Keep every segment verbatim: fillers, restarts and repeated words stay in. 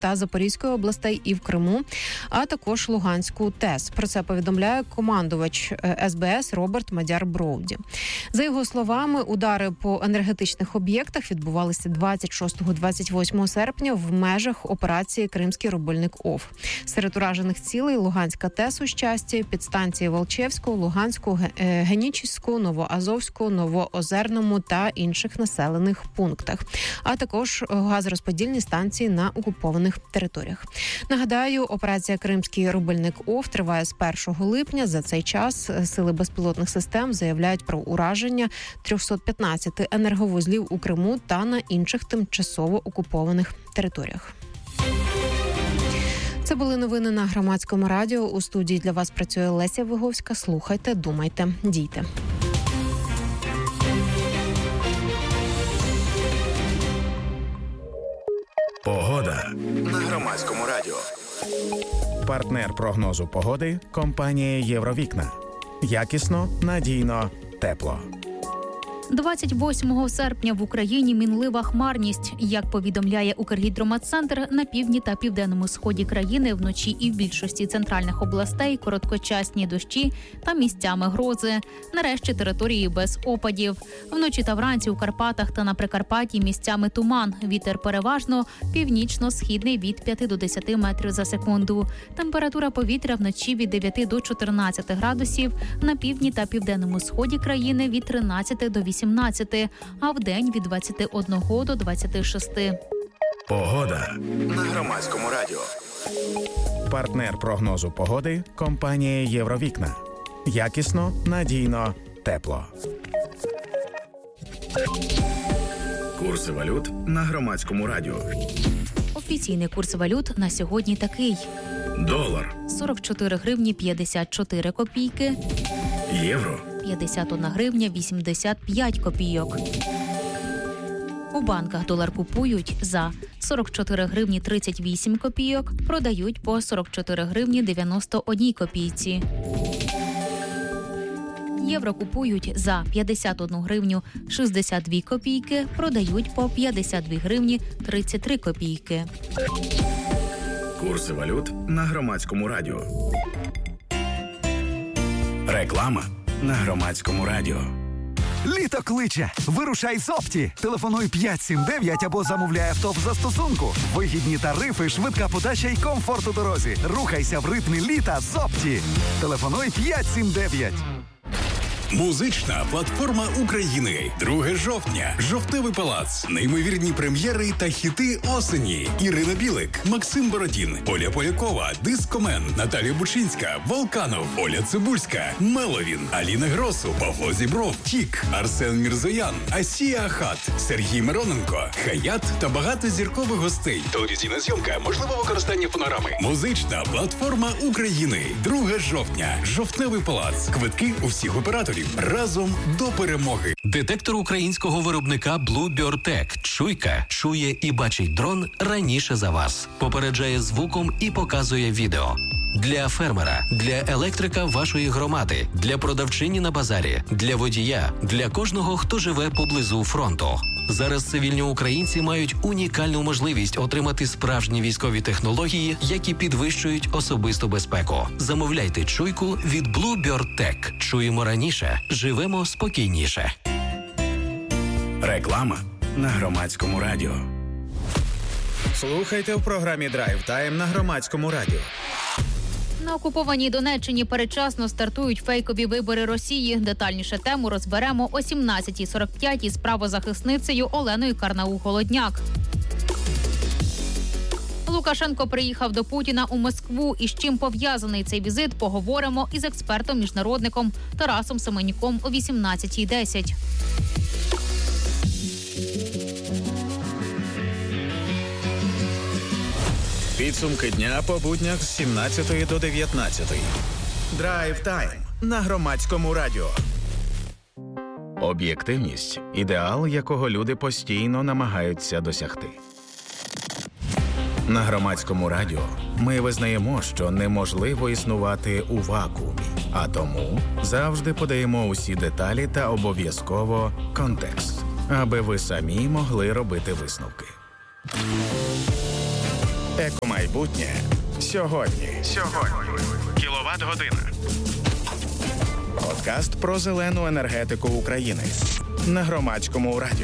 та Запорізької областей і в Криму, а також Луганську ТЕС. Про це повідомляє командувач ес бе ес Роберт Мадяр-Броуді. За його словами, удари по енергетичних об'єктах відбувалися двадцять шостого - двадцять восьмого серпня в межах операції «Кримський рубильник ОФ». Серед уражених цілей Луганська ТЕС у Щасті, підстанції Волчевського, Луганську, Генічеську, Новоазовську, Новоозерному та інших населених пунктах, а також газорозподільні станції на окупованих територіях. Нагадаю, операція «Кримський рубильник ОФ» триває з першого липня. За цей час сили безпілотних систем заявляють про ураження триста п'ятнадцять енерговузлів у Криму та на інших тимчасово окупованих територіях. Це були новини на Громадському радіо. У студії для вас працює Леся Виговська. Слухайте, думайте, дійте. Погода на Громадському радіо. Партнер прогнозу погоди – компанія «Євровікна». Якісно, надійно, тепло. двадцять восьмого серпня в Україні мінлива хмарність. Як повідомляє Укргідрометцентр, на півдні та південному сході країни вночі і в більшості центральних областей короткочасні дощі та місцями грози. Нарешті території без опадів. Вночі та вранці у Карпатах та на Прикарпатті місцями туман. Вітер переважно північно-східний від п'яти до десяти метрів за секунду. Температура повітря вночі від дев'яти до чотирнадцяти градусів, на півдні та південному сході країни від тринадцяти до вісімнадцяти, а вдень від двадцяти одного до двадцяти шести. Погода на Громадському радіо. Партнер прогнозу погоди – компанія «Євровікна». Якісно, надійно, тепло. Курси валют на Громадському радіо. Офіційний курс валют на сьогодні такий. Долар – сорок чотири гривні п'ятдесят чотири копійки. Євро – п'ятдесят одна гривня вісімдесят п'ять копійок. У банках долар купують за сорок чотири гривні тридцять вісім копійок, продають по сорок чотири гривні дев'яносто одна копійці. Євро купують за п'ятдесят одну гривню шістдесят дві копійки, продають по п'ятдесят дві гривні тридцять три копійки. Курси валют на Громадському радіо. Реклама на Громадському радіо. Літо кличе! Вирушай з Опті! Телефонуй п'ять сім дев'ять або замовляй авто в застосунку. Вигідні тарифи, швидка подача і комфорт у дорозі. Рухайся в ритмі літа з Опті. Телефонуй п'ять сім дев'ять. Музична платформа України. друге жовтня. Жовтневий палац. Неймовірні прем'єри та хіти осені. Ірина Білик, Максим Бородін, Оля Полякова, Дискомен, Наталія Бучинська, Волканов, Оля Цибульська, Меловін, Аліна Гросу, Павло Зібров, Тік, Арсен Мірзоян, Асія Ахат, Сергій Мироненко, Хаят та багато зіркових гостей. Телевізійна зйомка, можливо використання фонограми. Музична платформа України. друге жовтня. Жовтневий палац. Квитки у всіх операторів. Разом до перемоги. Детектор українського виробника BlueBird-Tech. Чуйка чує і бачить дрон раніше за вас. Попереджає звуком і показує відео. Для фермера, для електрика вашої громади, для продавчині на базарі, для водія, для кожного, хто живе поблизу фронту. Зараз цивільні українці мають унікальну можливість отримати справжні військові технології, які підвищують особисту безпеку. Замовляйте чуйку від BlueBird-Tech. Чуємо раніше, живемо спокійніше. Реклама на Громадському радіо. Слухайте в програмі «Драйв Тайм» на Громадському радіо. На окупованій Донеччині передчасно стартують фейкові вибори Росії. Детальніше тему розберемо о сімнадцятій сорок п'ять із правозахисницею Оленою Карнаух-Голодняк. Лукашенко приїхав до Путіна у Москву. І з чим пов'язаний цей візит, поговоримо із експертом-міжнародником Тарасом Семенюком о вісімнадцятій десять. Підсумки дня по буднях з сімнадцятої до дев'ятнадцятої. Драйв Тайм на Громадському радіо. Об'єктивність – ідеал, якого люди постійно намагаються досягти. На Громадському радіо ми визнаємо, що неможливо існувати у вакуумі, а тому завжди подаємо усі деталі та обов'язково контекст, аби ви самі могли робити висновки. Екомайбутнє сьогодні. Сьогодні. Кіловат-година. Подкаст про зелену енергетику України на Громадському радіо.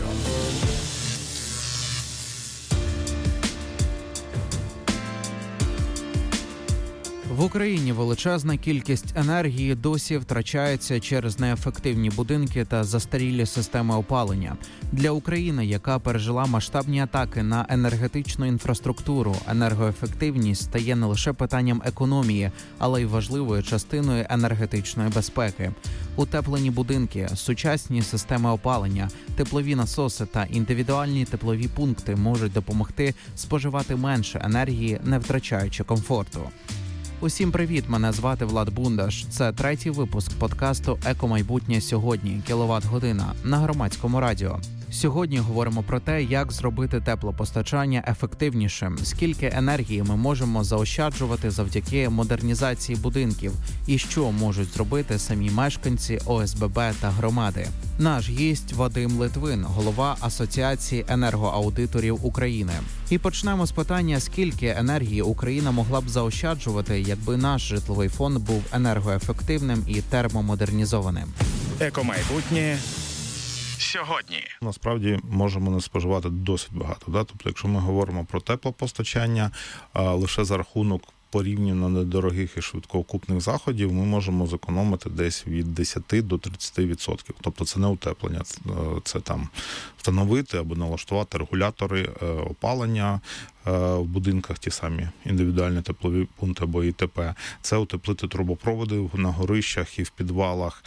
В Україні величезна кількість енергії досі втрачається через неефективні будинки та застарілі системи опалення. Для України, яка пережила масштабні атаки на енергетичну інфраструктуру, енергоефективність стає не лише питанням економії, але й важливою частиною енергетичної безпеки. Утеплені будинки, сучасні системи опалення, теплові насоси та індивідуальні теплові пункти можуть допомогти споживати менше енергії, не втрачаючи комфорту. Усім привіт, мене звати Влад Бундаш. Це третій випуск подкасту «Екомайбутнє сьогодні. Кіловат-година» на Громадському радіо. Сьогодні говоримо про те, як зробити теплопостачання ефективнішим, скільки енергії ми можемо заощаджувати завдяки модернізації будинків і що можуть зробити самі мешканці О С Б Б та громади. Наш гість Вадим Литвин, голова Асоціації енергоаудиторів України. І почнемо з питання, скільки енергії Україна могла б заощаджувати, якби наш житловий фонд був енергоефективним і термомодернізованим. Екомайбутнє сьогодні. Насправді можемо не споживати досить багато. Да? Тобто, якщо ми говоримо про теплопостачання, а лише за рахунок порівняно недорогих і швидкоокупних заходів ми можемо зекономити десь від десяти до тридцяти відсотків. Тобто це не утеплення, це там встановити або налаштувати регулятори опалення в будинках, ті самі індивідуальні теплові пункти або І Т П. Це утеплити трубопроводи на горищах і в підвалах.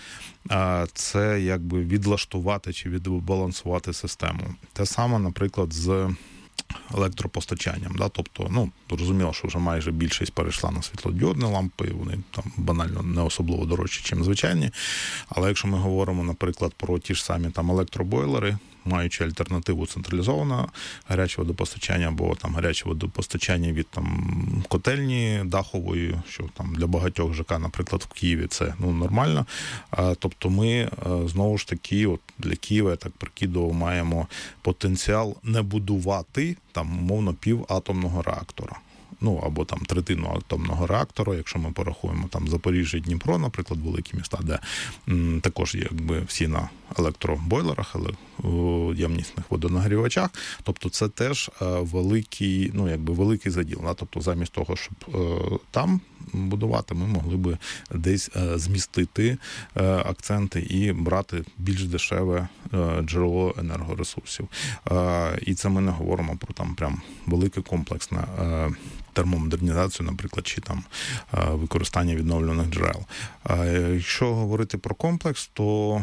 Це якби відлаштувати чи відбалансувати систему. Те саме, наприклад, з електропостачанням, да, тобто, ну, розуміло, що вже майже більшість перейшла на світлодіодні лампи, вони там банально не особливо дорожчі, ніж звичайні, але якщо ми говоримо, наприклад, про ті ж самі там електробойлери, маючи альтернативу централізованого гарячого водопостачання або там гаряче водопостачання від там котельні дахової, що там для багатьох Ж К, наприклад, в Києві це ну нормально. А, тобто ми знову ж таки, от для Києва, я так прикидував, маємо потенціал не будувати там умовно пів атомного реактора. Ну, або там третину атомного реактора, якщо ми порахуємо там Запоріжжя, Дніпро, наприклад, великі міста, де м, також є якби всі на електробойлерах, але ємнісних водонагрівачах. Тобто це теж е, великий, ну, якби великий заділ. Да? Тобто замість того, щоб е, там будувати, ми могли би десь е, змістити е, акценти і брати більш дешеве е, джерело енергоресурсів. Е, і це ми не говоримо про там прям велике комплексне е, термомодернізацію, наприклад, чи там використання відновлюваних джерел. Якщо говорити про комплекс, то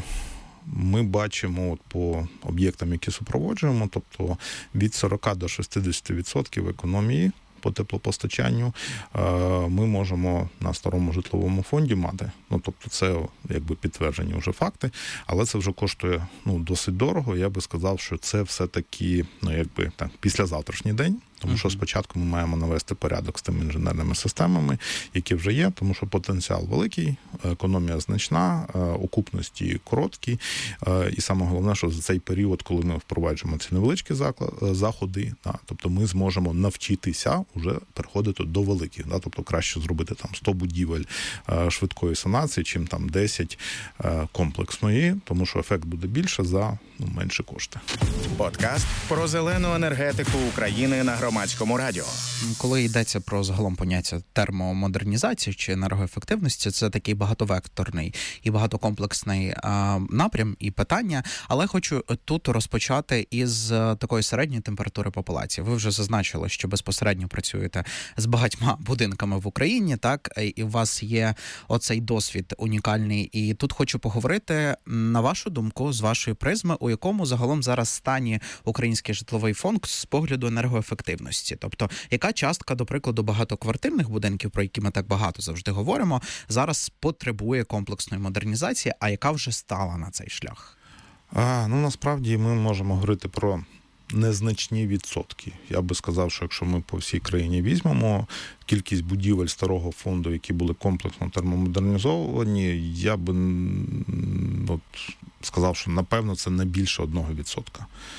ми бачимо от по об'єктам, які супроводжуємо, тобто від сорока до шістдесяти відсотків економії по теплопостачанню ми можемо на старому житловому фонді мати. Ну, тобто це якби підтверджені вже факти, але це вже коштує ну, досить дорого. Я би сказав, що це все-таки ну, якби так, післязавтрашній день. Тому що спочатку ми маємо навести порядок з тими інженерними системами, які вже є, тому що потенціал великий, економія значна, окупності короткі. І саме головне, що за цей період, коли ми впроваджуємо ці невеличкі заходи, тобто ми зможемо навчитися вже переходити до великих. Тобто краще зробити там сто будівель швидкої санації, чим там десять комплексної, тому що ефект буде більше за ну, менші кошти. Подкаст про зелену енергетику України на Громадському радіо. Коли йдеться про загалом поняття термомодернізації чи енергоефективності, це такий багатовекторний і багатокомплексний а, напрям і питання, але хочу тут розпочати із такої середньої температури популяції. Ви вже зазначили, що безпосередньо працюєте з багатьма будинками в Україні, так, і у вас є оцей досвід унікальний. І тут хочу поговорити, на вашу думку, з вашої призми, у якому загалом зараз стані український житловий фонд з погляду енергоефективності. Тобто, яка частка, до прикладу, багатоквартирних будинків, про які ми так багато завжди говоримо, зараз потребує комплексної модернізації, а яка вже стала на цей шлях? А, ну, насправді, ми можемо говорити про незначні відсотки. Я би сказав, що якщо ми по всій країні візьмемо кількість будівель старого фонду, які були комплексно термомодернізовані, я би от, сказав, що напевно це не більше одного відсотка.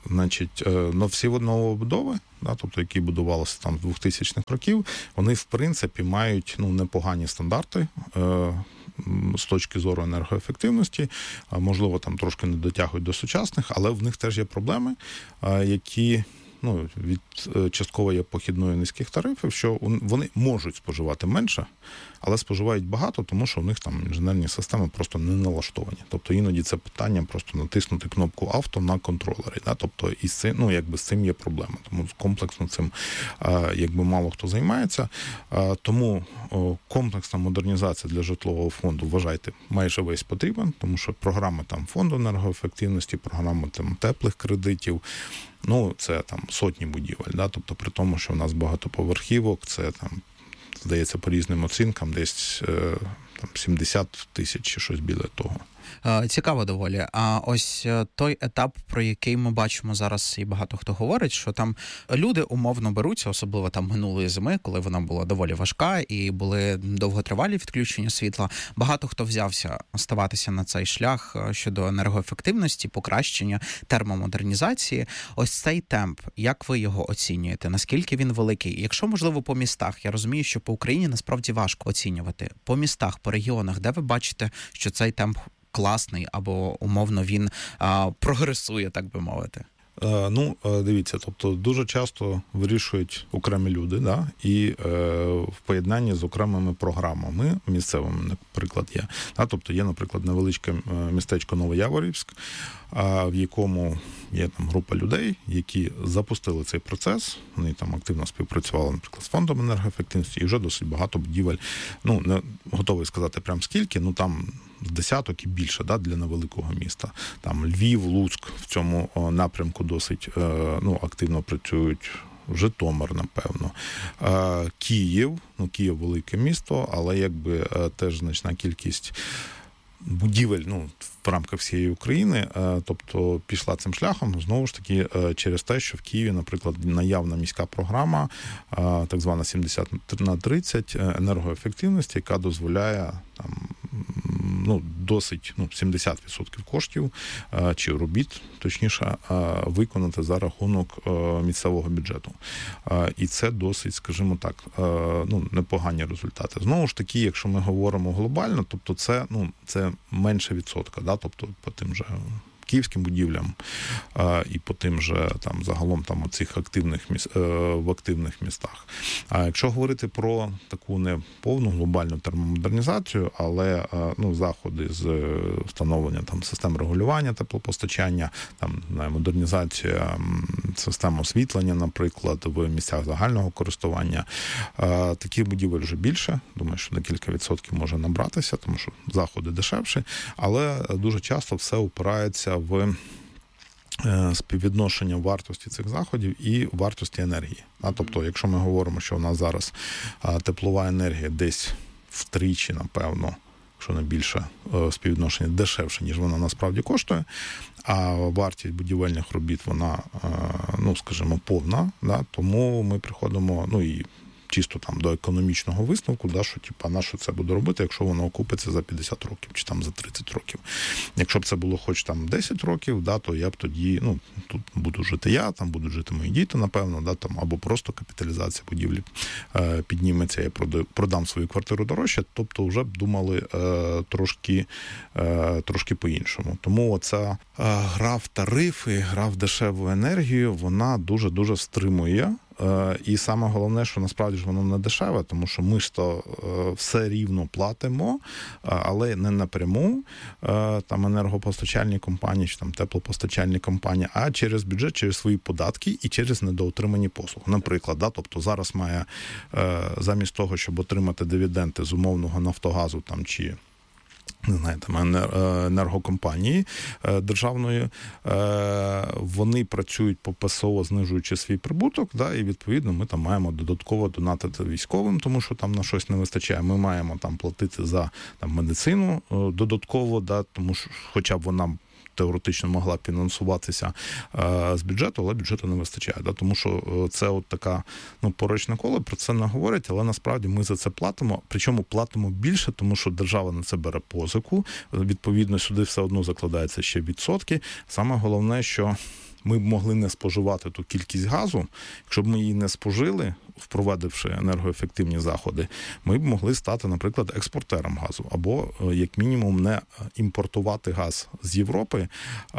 Значить, на всі новобудови, да, тобто які будувалися там з двохтисячних років, вони в принципі мають ну непогані стандарти е, з точки зору енергоефективності, можливо, там трошки не дотягують до сучасних, але в них теж є проблеми, е, які ну, від частково є похідною низьких тарифів, що вони можуть споживати менше, але споживають багато, тому що у них там інженерні системи просто не налаштовані. Тобто іноді це питання просто натиснути кнопку авто на контролері. Да? Тобто і з цим, ну, якби з цим є проблема. Тому комплексно цим якби мало хто займається. Тому комплексна модернізація для житлового фонду, вважайте, майже весь потрібен, тому що програми там фонду енергоефективності, програми там теплих кредитів, ну, це там сотні будівель, да? Тобто при тому, що у нас багатоповерхівок, це там, здається, по різним оцінкам, десь там сімдесят тисяч чи щось біля того. Цікаво доволі. А ось той етап, про який ми бачимо зараз, і багато хто говорить, що там люди умовно беруться, особливо там минулої зими, коли вона була доволі важка і були довготривалі відключення світла. Багато хто взявся ставатися на цей шлях щодо енергоефективності, покращення, термомодернізації. Ось цей темп, як ви його оцінюєте? Наскільки він великий? Якщо, можливо, по містах, я розумію, що по Україні насправді важко оцінювати. По містах, по регіонах, де ви бачите, що цей темп класний, або умовно він а, прогресує, так би мовити? Е, ну, дивіться, тобто дуже часто вирішують окремі люди, да, і е, в поєднанні з окремими програмами місцевими, наприклад, є. Да, тобто є, наприклад, невеличке містечко Новояворівськ, а, в якому є там група людей, які запустили цей процес, вони там активно співпрацювали, наприклад, з фондом енергоефективності, і вже досить багато будівель, ну, не готовий сказати прям скільки, ну там з десяток і більше, да, для невеликого міста. Там Львів, Луцьк в цьому напрямку досить ну, активно працюють. Житомир, напевно. Київ, ну Київ велике місто, але якби теж значна кількість будівель, ну, в рамках всієї України, тобто пішла цим шляхом, знову ж таки, через те, що в Києві, наприклад, наявна міська програма, так звана сімдесят на тридцять енергоефективності, яка дозволяє там ну, досить, ну, сімдесят відсотків коштів, чи робіт, точніше, виконати за рахунок місцевого бюджету. І це досить, скажімо так, ну, непогані результати. Знову ж таки, якщо ми говоримо глобально, тобто це, ну, це менше відсотка, да, тобто по тим же київським будівлям а, і по тим же там загалом там оцих активних міс... в активних містах. А якщо говорити про таку не повну глобальну термомодернізацію, але ну заходи з встановлення там систем регулювання теплопостачання, там модернізація систем освітлення, наприклад, в місцях загального користування, а, таких будівель вже більше. Думаю, що на кілька відсотків може набратися, тому що заходи дешевші, але дуже часто все упирається в співвідношення вартості цих заходів і вартості енергії. Тобто, якщо ми говоримо, що у нас зараз теплова енергія десь втричі, напевно, якщо не більше, співвідношення дешевше, ніж вона насправді коштує, а вартість будівельних робіт, вона, ну, скажімо, повна, да? Тому ми приходимо, ну, і чисто там до економічного висновку, да, що типа на що це буде робити, якщо воно окупиться за п'ятдесят років чи там за тридцять років. Якщо б це було хоч там десять років, да, то я б тоді, ну, тут буду жити я, там будуть жити мої діти, напевно, да, там, або просто капіталізація будівлі е, підніметься, я продам, продам свою квартиру дорожче, тобто вже б думали е, трошки, е, трошки по-іншому. Тому оця е, гра в тарифи, гра в дешеву енергію, вона дуже-дуже стримує. І саме головне, що насправді ж воно не дешеве, тому що ми ж то все рівно платимо, але не напряму там енергопостачальні компанії чи там теплопостачальні компанії, а через бюджет, через свої податки і через недоотримані послуги. Наприклад, да, тобто зараз має замість того, щоб отримати дивіденди з умовного Нафтогазу там чи не знаю, там енергокомпанії державної, вони працюють по ПСО, знижуючи свій прибуток, да, і відповідно ми там маємо додатково донатити військовим, тому що там на щось не вистачає. Ми маємо там платити за там медицину додатково, да, тому що хоча б вона теоретично могла фінансуватися е, з бюджету, але бюджету не вистачає. Да? Тому що це от така, ну, порочне коло, про це не говорять, але насправді ми за це платимо, причому платимо більше, тому що держава на це бере позику, відповідно сюди все одно закладається ще відсотки. Саме головне, що ми б могли не споживати ту кількість газу. Якщо б ми її не спожили, впровадивши енергоефективні заходи, ми б могли стати, наприклад, експортером газу, або, як мінімум, не імпортувати газ з Європи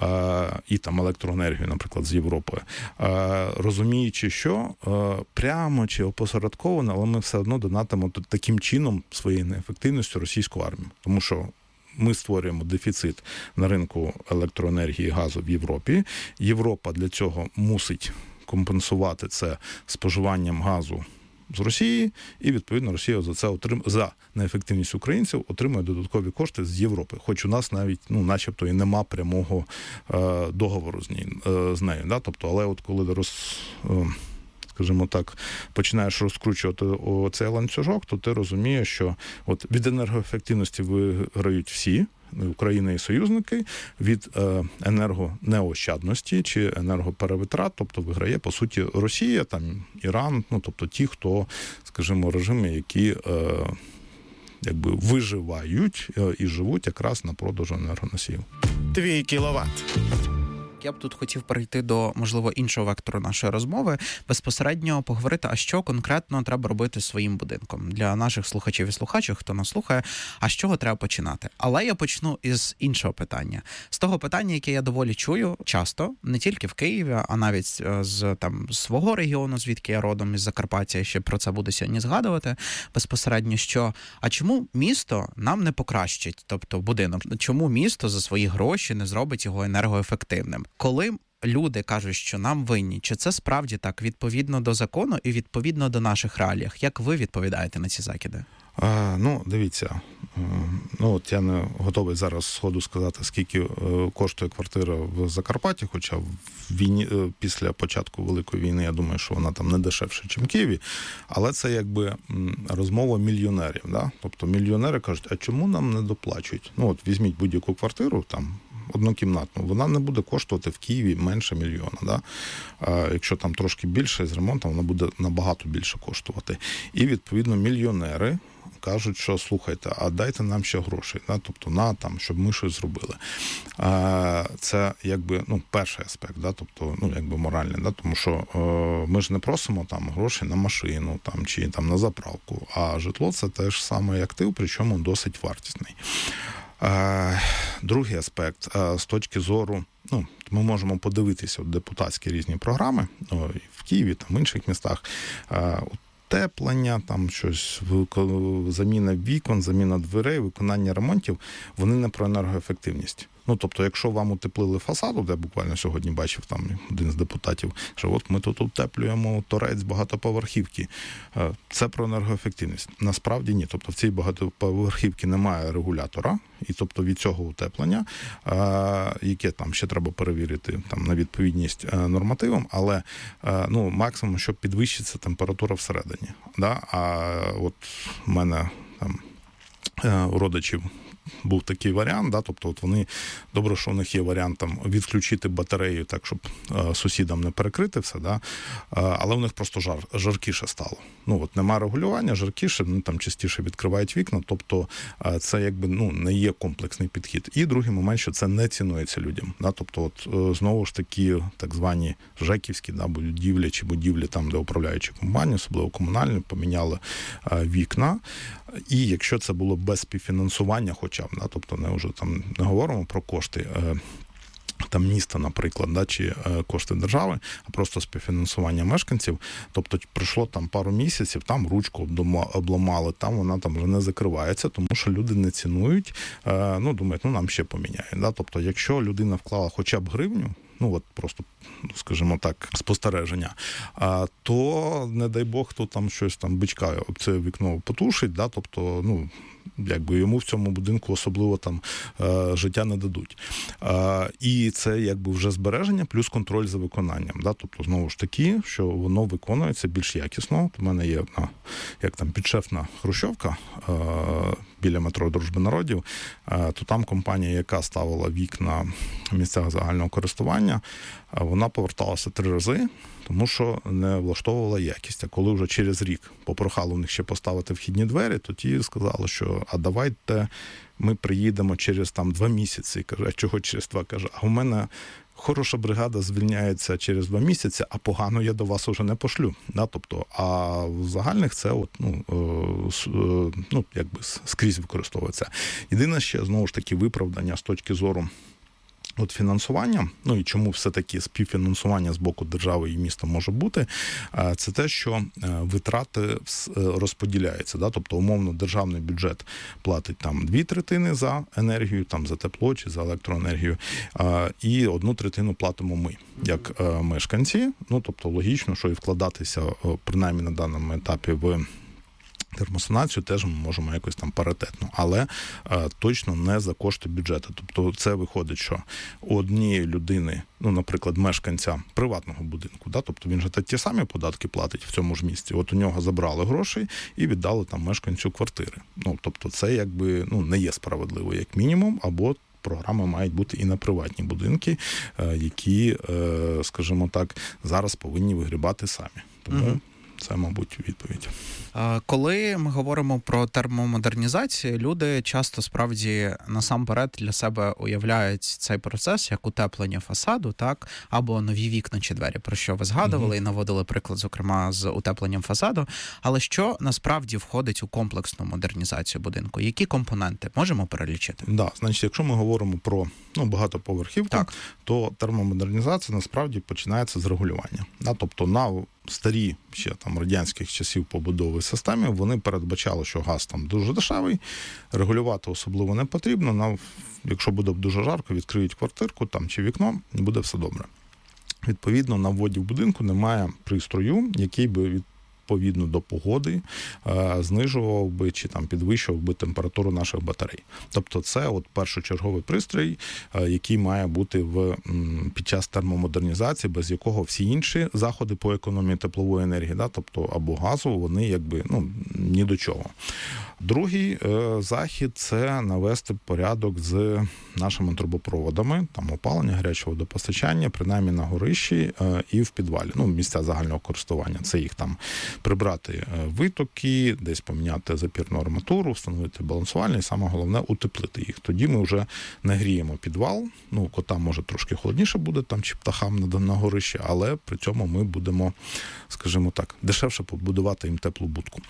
і там електроенергію, наприклад, з Європи, розуміючи, що прямо чи опосередковано, але ми все одно донатимо таким чином своєю неефективністю російську армію. Тому що ми створюємо дефіцит на ринку електроенергії і газу в Європі. Європа для цього мусить компенсувати це споживанням газу з Росії, і, відповідно, Росія за це отрим... за неефективність українців отримує додаткові кошти з Європи. Хоч у нас навіть, ну, начебто, і нема прямого е, договору з, ній, е, з нею. Да? Тобто, але от коли роз... Е, скажімо так, починаєш розкручувати цей ланцюжок, то ти розумієш, що от від енергоефективності виграють всі, Україна і союзники, від е, енергонеощадності чи енергоперевитрат, тобто виграє, по суті, Росія, там, Іран, ну, тобто ті, хто, скажімо, режими, які е, якби виживають е, і живуть якраз на продажу енергоносіїв. Твій кіловат. Я б тут хотів перейти до, можливо, іншого вектору нашої розмови, безпосередньо поговорити, а що конкретно треба робити своїм будинком. Для наших слухачів і слухачів, хто нас слухає, а з чого треба починати? Але я почну із іншого питання. З того питання, яке я доволі чую часто, не тільки в Києві, а навіть з там свого регіону, звідки я родом, із Закарпаття, ще про це буду сьогодні згадувати, безпосередньо, що, а чому місто нам не покращить, тобто будинок? Чому місто за свої гроші не зробить його енергоефективним? Коли люди кажуть, що нам винні, чи це справді так відповідно до закону і відповідно до наших реалій? Як ви відповідаєте на ці закиди? А, ну, дивіться, ну, от я не готовий зараз сходу сказати, скільки коштує квартира в Закарпатті, хоча в війні, після початку Великої війни, я думаю, що вона там не дешевше, ніж в Києві, але це якби розмова мільйонерів, да? Тобто мільйонери кажуть, а чому нам не доплачують? Ну, от візьміть будь-яку квартиру, там, однокімнатну, вона не буде коштувати в Києві менше мільйона. Да? А якщо там трошки більше з ремонтом, вона буде набагато більше коштувати. І, відповідно, мільйонери кажуть, що слухайте, а дайте нам ще грошей, да? Тобто на там, щоб ми щось зробили. А, це якби, ну, перший аспект, да? Тобто, ну, якби моральний, да? Тому що е, ми ж не просимо там гроші на машину там, чи там на заправку, а житло це теж самий актив, причому досить вартісний. Другий аспект, з точки зору, ну, ми можемо подивитися от депутатські різні програми, ну, в Києві, там, в інших містах, утеплення, там щось, заміна вікон, заміна дверей, виконання ремонтів, вони не про енергоефективність. Ну, тобто, якщо вам утеплили фасаду, де я буквально сьогодні бачив там один з депутатів, що от ми тут утеплюємо торець багатоповерхівки, це про енергоефективність. Насправді ні. Тобто в цій багатоповерхівці немає регулятора, і тобто від цього утеплення, яке там ще треба перевірити там на відповідність нормативам, але ну, максимум, щоб підвищиться температура всередині. Да? А от в мене там у родичів був такий варіант, да, тобто от вони, добре, що у них є варіант там відключити батарею так, щоб е, сусідам не перекрити все, да, е, але у них просто жар, жаркіше стало. Ну, от нема регулювання, жаркіше, вони там частіше відкривають вікна, тобто е, це якби, ну, не є комплексний підхід. І другий момент, що це не цінується людям, да, тобто от е, знову ж таки так звані жеківські, да, будівлі чи будівлі там, де управляючі компанії, особливо комунальні, поміняли е, вікна. І якщо це було без співфінансування хоча б, да, тобто не вже там не говоримо про кошти е, там міста, наприклад, да, чи е, кошти держави, а просто співфінансування мешканців, тобто пройшло там пару місяців, там ручку обламали, там вона там вже не закривається, тому що люди не цінують, е, ну, думають, ну, нам ще поміняють. Да? Тобто, якщо людина вклала хоча б гривню, ну, от просто, скажімо так, спостереження, а, то, не дай Бог, хто там щось там бичка об це вікно потушить, да, тобто, ну, якби йому в цьому будинку особливо там е, життя не дадуть. Е, і це якби вже збереження плюс контроль за виконанням. Да? Тобто, знову ж таки, що воно виконується більш якісно. У мене є одна, як там, підшефна хрущовка е, біля метро Дружби народів, е, то там компанія, яка ставила вікна в місцях загального користування, е, вона поверталася три рази, тому що не влаштовувала якість. А коли вже через рік попрохали у них ще поставити вхідні двері, то ті сказали, що а давайте ми приїдемо через там два місяці. Каже, а чого через два? Каже, а у мене хороша бригада звільняється через два місяці, а погано я до вас уже не пошлю. Да? Тобто, а в загальних це от, ну, ну, якби скрізь використовується. Єдине ще, знову ж таки, виправдання з точки зору от фінансування, ну і чому все-таки співфінансування з боку держави і міста може бути, це те, що витрати розподіляються. Да? Тобто, умовно, державний бюджет платить там дві третини за енергію, там за тепло чи за електроенергію, і одну третину платимо ми, як мешканці. Ну, тобто, логічно, що і вкладатися, принаймні на даному етапі, в термосанацію теж ми можемо якось там паритетно, але е, точно не за кошти бюджету. Тобто це виходить, що у однієї людини, ну, наприклад, мешканця приватного будинку, да, тобто він же ті самі податки платить в цьому ж місці, от у нього забрали гроші і віддали там мешканцю квартири. Ну, тобто це якби, ну, не є справедливо, як мінімум, або програми мають бути і на приватні будинки, е, які, е, скажімо так, зараз повинні вигрібати самі. Тому угу. Це, мабуть, відповідь. Коли ми говоримо про термомодернізацію, люди часто справді насамперед для себе уявляють цей процес як утеплення фасаду, так, або нові вікна чи двері, про що ви згадували mm-hmm. і наводили приклад, зокрема, з утепленням фасаду. Але що насправді входить у комплексну модернізацію будинку? Які компоненти можемо перелічити? Да, значить, якщо ми говоримо про, ну, багатоповерхівку, так, то термомодернізація насправді починається з регулювання. Да, тобто на старі ще там радянських часів побудови системи, вони передбачали, що газ там дуже дешевий, регулювати особливо не потрібно, на, якщо буде дуже жарко, відкриють квартирку там чи вікно, і буде все добре. Відповідно, на вводі в будинку немає пристрою, який би від відповідно до погоди, знижував би чи там підвищував би температуру наших батарей. Тобто це от першочерговий пристрій, який має бути в, під час термомодернізації, без якого всі інші заходи по економії теплової енергії, да, тобто або газу, вони якби, ну, ні до чого. Другий е, захід – це навести порядок з нашими трубопроводами, там опалення, гарячого водопостачання, принаймні на горищі е, і в підвалі, ну, місця загального користування. Це їх там прибрати витоки, десь поміняти запірну арматуру, встановити балансувальні, і саме головне – утеплити їх. Тоді ми вже не гріємо підвал, ну, котам може трошки холодніше буде, там, чи птахам на, на горищі, але при цьому ми будемо, скажімо так, дешевше побудувати їм теплу будку.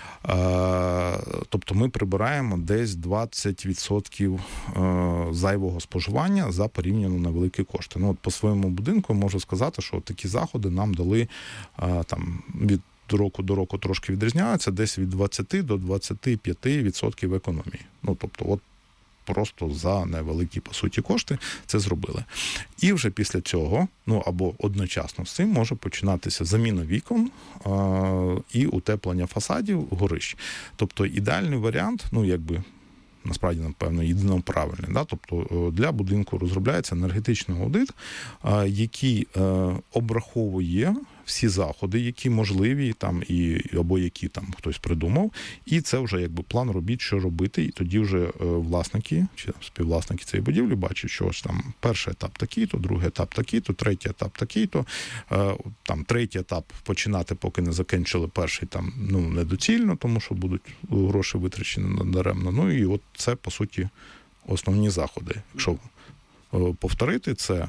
Тобто ми прибираємо десь двадцять відсотків зайвого споживання за порівняно невеликі кошти. Ну, от по своєму будинку можу сказати, що такі заходи нам дали там від року до року трошки відрізняються, десь від двадцять до двадцяти п'яти відсотків економії. Ну, тобто, от просто за невеликі, по суті, кошти це зробили. І вже після цього, ну, або одночасно з цим, може починатися заміна вікон а, і утеплення фасадів горищ. Тобто ідеальний варіант, ну, якби, насправді, напевно, єдино правильний. Да? Тобто для будинку розробляється енергетичний аудит, а, який а, обраховує всі заходи, які можливі, там, і, або які там хтось придумав, і це вже якби план робіт, що робити, і тоді вже власники, чи там, співвласники цієї будівлі бачать, що ось там перший етап такий-то, другий етап такий-то, третій етап такий-то, там третій етап починати, поки не закінчили перший, там, ну, недоцільно, тому що будуть гроші витрачені надаремно. Ну і от це, по суті, основні заходи. Якщо повторити, це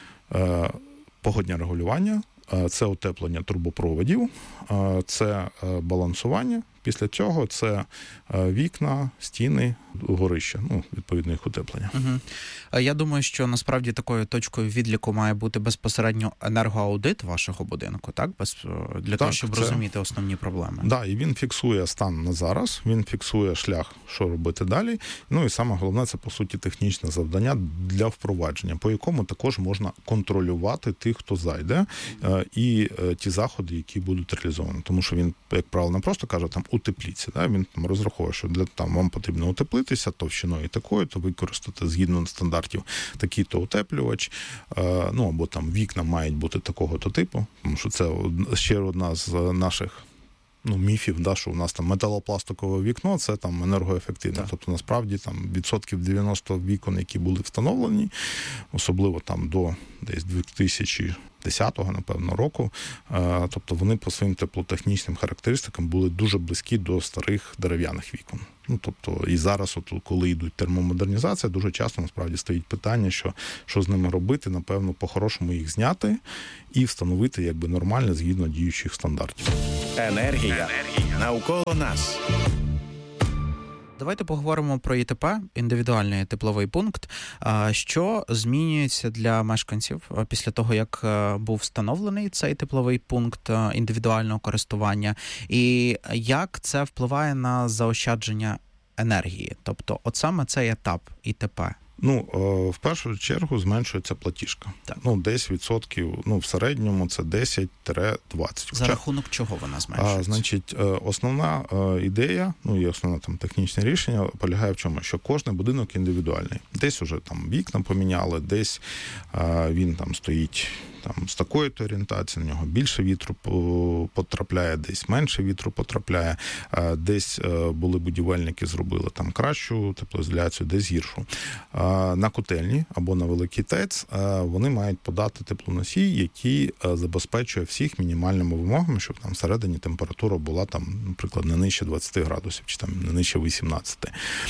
погодне регулювання, це утеплення трубопроводів, це балансування. Після цього це вікна, стіни, горища, ну, відповідно, їх утеплення. Угу. Я думаю, що насправді такою точкою відліку має бути безпосередньо енергоаудит вашого будинку, так? Без, для так, того, щоб це... розуміти основні проблеми. Так, да, і він фіксує стан на зараз, він фіксує шлях, що робити далі. Ну, і саме головне, це, по суті, технічне завдання для впровадження, по якому також можна контролювати тих, хто зайде, і ті заходи, які будуть реалізовані. Тому що він, як правило, не просто каже, там, утепліться. Да? Він там розраховує, що для там вам потрібно утеплитися товщиною такою, то використати згідно стандартів такий-то утеплювач, е, ну або там вікна мають бути такого-то типу, тому що це ще одна з наших ну, міфів, да, що у нас там металопластикове вікно, це там енергоефективне. Так. Тобто, насправді, там відсотків дев'яносто вікон, які були встановлені, особливо там до десь дві тисячі десятого, напевно, року, е, тобто вони по своїм теплотехнічним характеристикам були дуже близькі до старих дерев'яних вікон. Ну, тобто, і зараз, от, коли йдуть термомодернізація, дуже часто насправді стоїть питання, що, що з ними робити, напевно, по-хорошому їх зняти і встановити якби нормально згідно діючих стандартів. Енергія навколо нас. Давайте поговоримо про І Те Пе, індивідуальний тепловий пункт. Що змінюється для мешканців після того, як був встановлений цей тепловий пункт індивідуального користування, і як це впливає на заощадження енергії? Тобто, от саме цей етап І Те Пе. Ну, в першу чергу зменшується платіжка. Так. Ну, десять відсотків, ну, в середньому це десять-двадцять. За рахунок чого вона зменшується? А, значить, основна ідея, ну, і основне там технічне рішення полягає в чому? Що кожен будинок індивідуальний. Десь уже там вікна поміняли, десь а, він там стоїть там з такої-то орієнтації, на нього більше вітру потрапляє, десь менше вітру потрапляє, десь були будівельники, зробили там кращу теплоізоляцію, десь гіршу. На котельні або на великий ТЕЦ вони мають подати теплоносій, який забезпечує всіх мінімальними вимогами, щоб там всередині температура була там, наприклад, не нижче двадцять градусів, чи там не нижче вісімнадцять.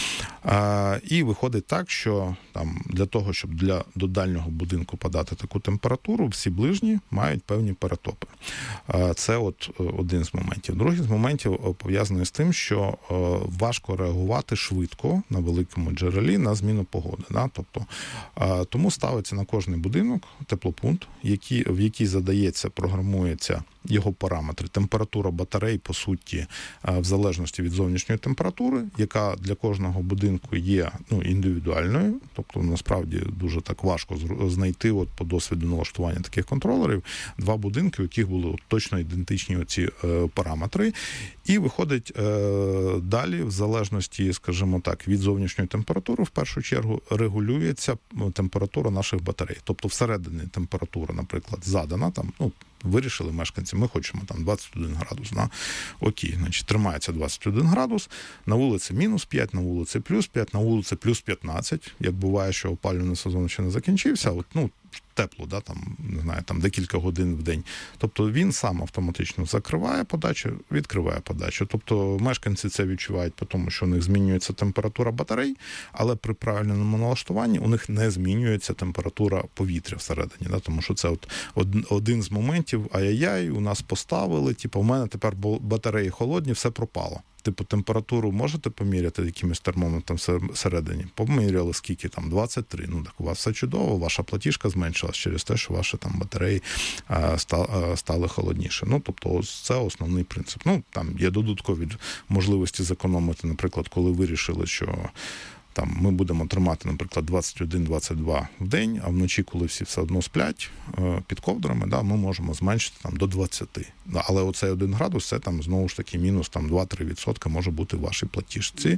І виходить так, що там для того, щоб для до дальнього будинку подати таку температуру, всі ближні мають певні перетопи. Це от один з моментів. Другий з моментів пов'язаний з тим, що важко реагувати швидко на великому джерелі на зміну погоди. Да? Тобто, тому ставиться на кожний будинок теплопункт, який, в який задається, програмується його параметри. Температура батарей, по суті, в залежності від зовнішньої температури, яка для кожного будинку є ну, індивідуальною. Тобто, насправді, дуже так важко знайти от, по досвіду налаштування таких контролерів два будинки, у яких були точно ідентичні оці е, параметри. І виходить е, далі, в залежності, скажімо так, від зовнішньої температури, в першу чергу, регулюється температура наших батарей. Тобто, всередині температура, наприклад, задана, там, ну, вирішили мешканці, ми хочемо там двадцять один градус. Да? Окей, значить, тримається двадцять один градус, на вулиці мінус п'ять, на вулиці плюс п'ять, на вулиці плюс п'ятнадцять. Як буває, що опалювальний сезон ще не закінчився, от, ну, тепло, да, там, не знаю, там декілька годин в день. Тобто він сам автоматично закриває подачу, відкриває подачу. Тобто мешканці це відчувають по тому, що у них змінюється температура батарей, але при правильному налаштуванні у них не змінюється температура повітря всередині. Да, тому що це от один з моментів, ай-яй-яй, у нас поставили, типу, у мене тепер батареї холодні, все пропало. Типу, температуру можете поміряти якимось термометром всередині? Поміряли скільки там? двадцять три. Ну, так у вас все чудово, ваша платіжка зменшилась через те, що ваші там батареї а, стали, стали холодніше. Ну, тобто, це основний принцип. Ну, там є додаткові можливості зекономити, наприклад, коли вирішили, що там ми будемо тримати, наприклад, двадцять один - двадцять два в день, а вночі, коли всі все одно сплять під ковдрами, да, ми можемо зменшити там до двадцяти. Але оцей один градус, це там знову ж таки мінус там два-три відсотки може бути в вашій платіжці.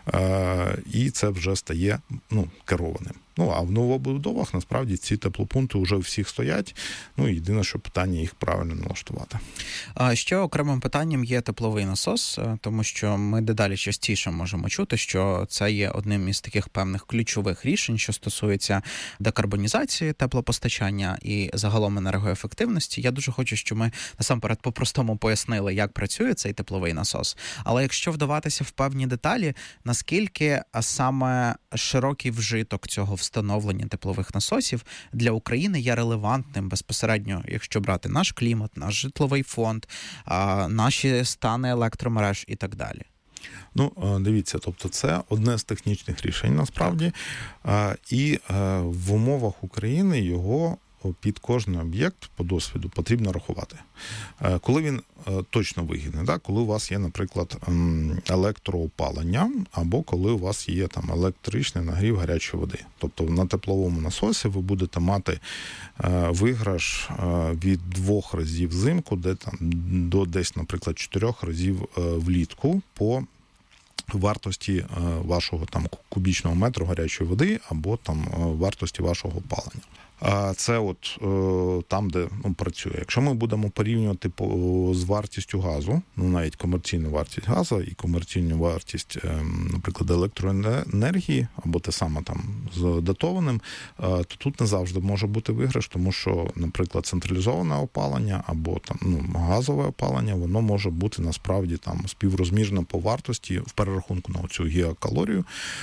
І це вже стає ну, керованим. Ну, а в новобудовах, насправді, ці теплопункти вже всіх стоять. Ну, єдине, що питання їх правильно налаштувати. А ще окремим питанням є тепловий насос, тому що ми дедалі частіше можемо чути, що це є одним із таких певних ключових рішень, що стосується декарбонізації теплопостачання і загалом енергоефективності. Я дуже хочу, щоб ми насамперед по-простому пояснили, як працює цей тепловий насос. Але якщо вдаватися в певні деталі, наскільки саме широкий вжиток цього встановлення теплових насосів для України є релевантним безпосередньо, якщо брати наш клімат, наш житловий фонд, наші стани електромереж і так далі. Ну, дивіться, тобто це одне з технічних рішень, насправді, і в умовах України його під кожен об'єкт по досвіду потрібно рахувати. Коли він точно вигідний, да? Коли у вас є, наприклад, електроопалення, або коли у вас є там електричний нагрів гарячої води.Тобто на тепловому насосі ви будете мати виграш від двох разів взимку, де там до десь, наприклад, чотирьох разів влітку по вартості вашого там кубічного метру гарячої води або там вартості вашого опалення. Це от там, де ну, працює. Якщо ми будемо порівнювати по, з вартістю газу, ну навіть комерційну вартість газу і комерційну вартість, наприклад, електроенергії, або те саме там з датованим, то тут не завжди може бути виграш, тому що, наприклад, централізоване опалення або там ну, газове опалення, воно може бути насправді там співрозмірне по вартості в перерахунку на цю гігакалорію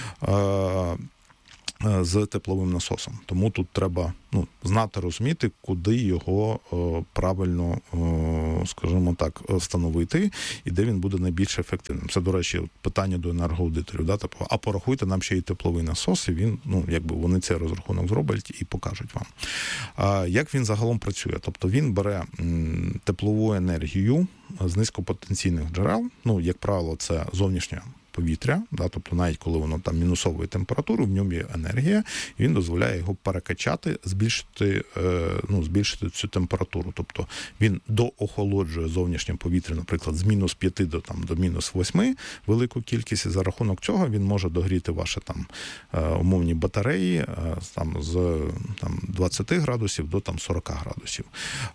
з тепловим насосом. Тому тут треба ну, знати, розуміти, куди його о, правильно, о, скажімо так, встановити і де він буде найбільш ефективним. Це, до речі, питання до енергоаудиторів. Да? Тобто, а порахуйте нам ще й тепловий насос, і він, ну, якби вони цей розрахунок зроблять і покажуть вам. А, як він загалом працює? Тобто він бере м, теплову енергію з низькопотенційних джерел, ну, як правило, це зовнішня повітря, да, тобто навіть коли воно там мінусової температури, в ньому є енергія, і він дозволяє його перекачати, збільшити, е, ну, збільшити цю температуру. Тобто він доохолоджує зовнішнє повітря, наприклад, з мінус п'яти до, там, до мінус восьми велику кількість, і за рахунок цього він може догріти ваші там умовні батареї е, там, з там, двадцяти градусів до там, сорока градусів.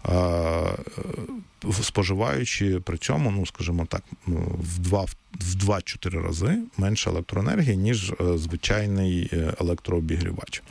Е, споживаючи при цьому, ну, скажімо так, в два в два-чотири рази менше електроенергії, ніж звичайний електрообігрівач.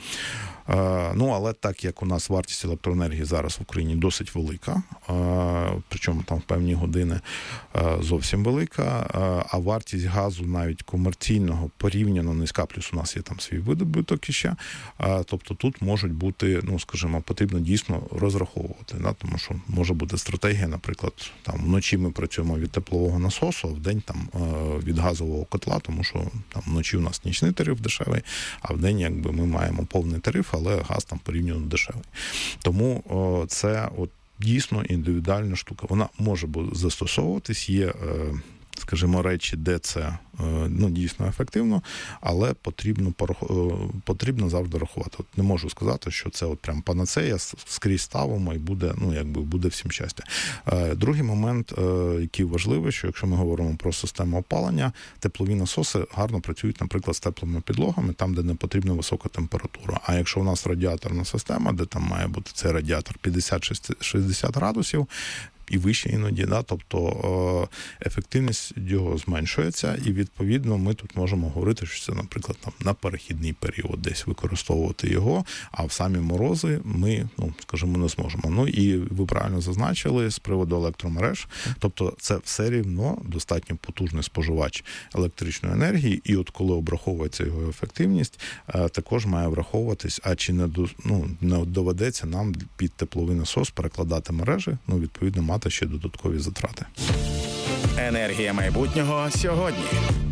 Ну, але так як у нас вартість електроенергії зараз в Україні досить велика, причому там в певні години зовсім велика, а вартість газу навіть комерційного порівняно низька, плюс у нас є там свій видобуток іще, тобто тут можуть бути, ну, скажімо, потрібно дійсно розраховувати, да? Тому що може бути стратегія, наприклад, там вночі ми працюємо від теплового насосу, а вдень там від газового котла, тому що там вночі у нас нічний тариф дешевий, а вдень якби ми маємо повний тариф, але газ там порівняно дешевий. Тому о, це от дійсно індивідуальна штука. Вона може застосовуватись, є, скажімо, речі, де це ну, дійсно ефективно, але потрібно, потрібно завжди рахувати. От не можу сказати, що це от прям панацея, скрізь ставимо і буде, ну, якби буде всім щастя. Другий момент, який важливий, що якщо ми говоримо про систему опалення, теплові насоси гарно працюють, наприклад, з теплими підлогами, там, де не потрібна висока температура. А якщо у нас радіаторна система, де там має бути цей радіатор п'ятдесят-шістдесят градусів, і вище іноді, да, тобто ефективність його зменшується, і відповідно ми тут можемо говорити, що це, наприклад, там, на перехідний період десь використовувати його, а в самі морози ми, ну, скажімо, не зможемо. Ну і ви правильно зазначили з приводу електромереж, тобто це все рівно достатньо потужний споживач електричної енергії, і от коли обраховується його ефективність, також має враховуватись, а чи не, ну, не доведеться нам під тепловий насос перекладати мережі, ну, відповідно, мати ще додаткові затрати. Енергія майбутнього сьогодні.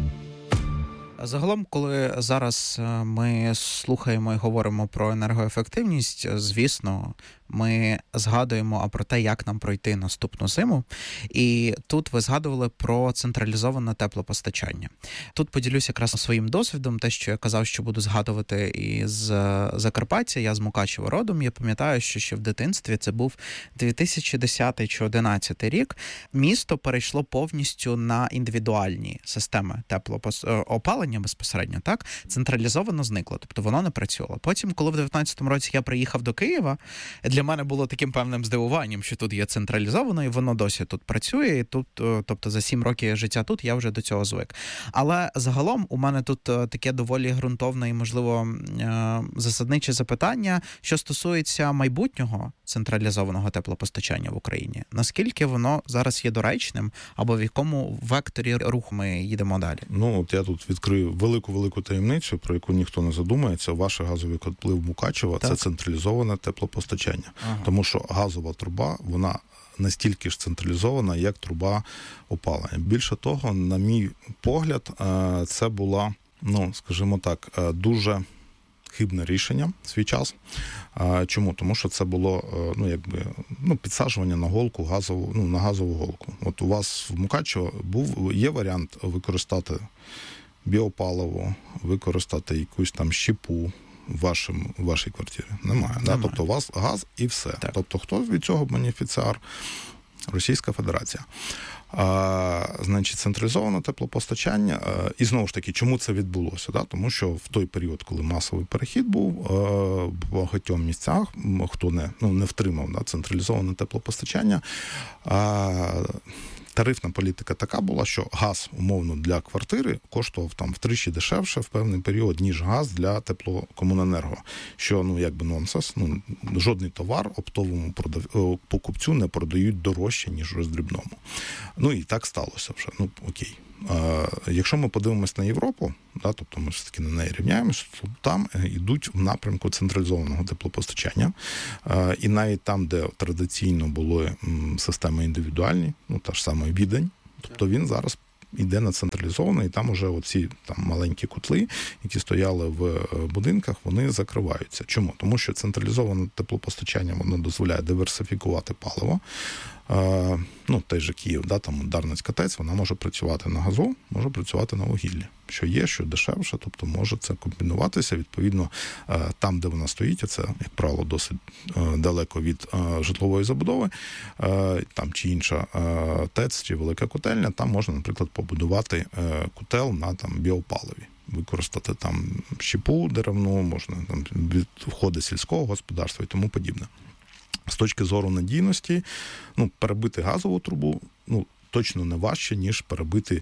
Загалом, коли зараз ми слухаємо і говоримо про енергоефективність, звісно, ми згадуємо а про те, як нам пройти наступну зиму. І тут ви згадували про централізоване теплопостачання. Тут поділюся якраз своїм досвідом, те, що я казав, що буду згадувати із Закарпаття, я з Мукачева родом. Я пам'ятаю, що ще в дитинстві, це був дві тисячі десятий чи одинадцятий рік, місто перейшло повністю на індивідуальні системи теплоопалення безпосередньо, так? Централізовано зникло, тобто воно не працювало. Потім, коли в дев'ятнадцятому році я приїхав до Києва, для мене було таким певним здивуванням, що тут є централізовано, і воно досі тут працює, і тут, тобто за сім років життя тут, я вже до цього звик. Але загалом у мене тут таке доволі ґрунтовне і, можливо, засадниче запитання, що стосується майбутнього централізованого теплопостачання в Україні. Наскільки воно зараз є доречним, або в якому векторі руху ми їдемо далі? Ну, от я тут відкрию велику-велику таємницю, про яку ніхто не задумається. Ваші газові котли в Мукачево – це централізоване теплопостачання. Ага. Тому що газова труба, вона настільки ж централізована, як труба опалення. Більше того, на мій погляд, це була, ну, скажімо так, дуже хибне рішення в свій час. Чому? Тому що це було, ну, якби, ну, підсаджування на голку газову, ну, на газову голку. От у вас в Мукачево був, є варіант використати біопаливо, використати якусь там щепу в вашому, в вашій квартирі. Немає. Немає. Да? Тобто у вас газ і все. Так. Тобто хто від цього бенефіціар? Російська Федерація. А, значить, централізоване теплопостачання. А, і знову ж таки, чому це відбулося? Да? Тому що в той період, коли масовий перехід був, а, в багатьох місцях, хто не, ну, не втримав, да, централізоване теплопостачання, а, тарифна політика така була, що газ, умовно, для квартири коштував там втричі дешевше в певний період, ніж газ для теплокомуненерго. Що, ну, якби нонсенс. Ну, жодний товар оптовому продав... покупцю не продають дорожче, ніж роздрібному. Ну, і так сталося вже. Ну, окей. А, якщо ми подивимось на Європу, да, тобто ми ж таки на неї рівняємося, то там йдуть в напрямку централізованого теплопостачання. А, і навіть там, де традиційно були м, системи індивідуальні, ну, та ж сама Відень, тобто він зараз іде на централізовано, і там уже оці там маленькі котли, які стояли в будинках, вони закриваються. Чому? Тому що централізоване теплопостачання, воно дозволяє диверсифікувати паливо. Е, ну, той же Київ, да, там Дарницька ТЕЦ, вона може працювати на газу, може працювати на вугіллі. Що є, що дешевше, тобто може це комбінуватися. Відповідно, е, там, де вона стоїть, а це, як правило, досить е, далеко від е, житлової забудови, е, там чи інша е, ТЕЦ, чи велика котельня, там можна, наприклад, побудувати е, котел на там біопаливі. Використати там щепу деревну, можна там відходи сільського господарства і тому подібне. З точки зору надійності, ну, перебити газову трубу, ну, точно не важче, ніж перебити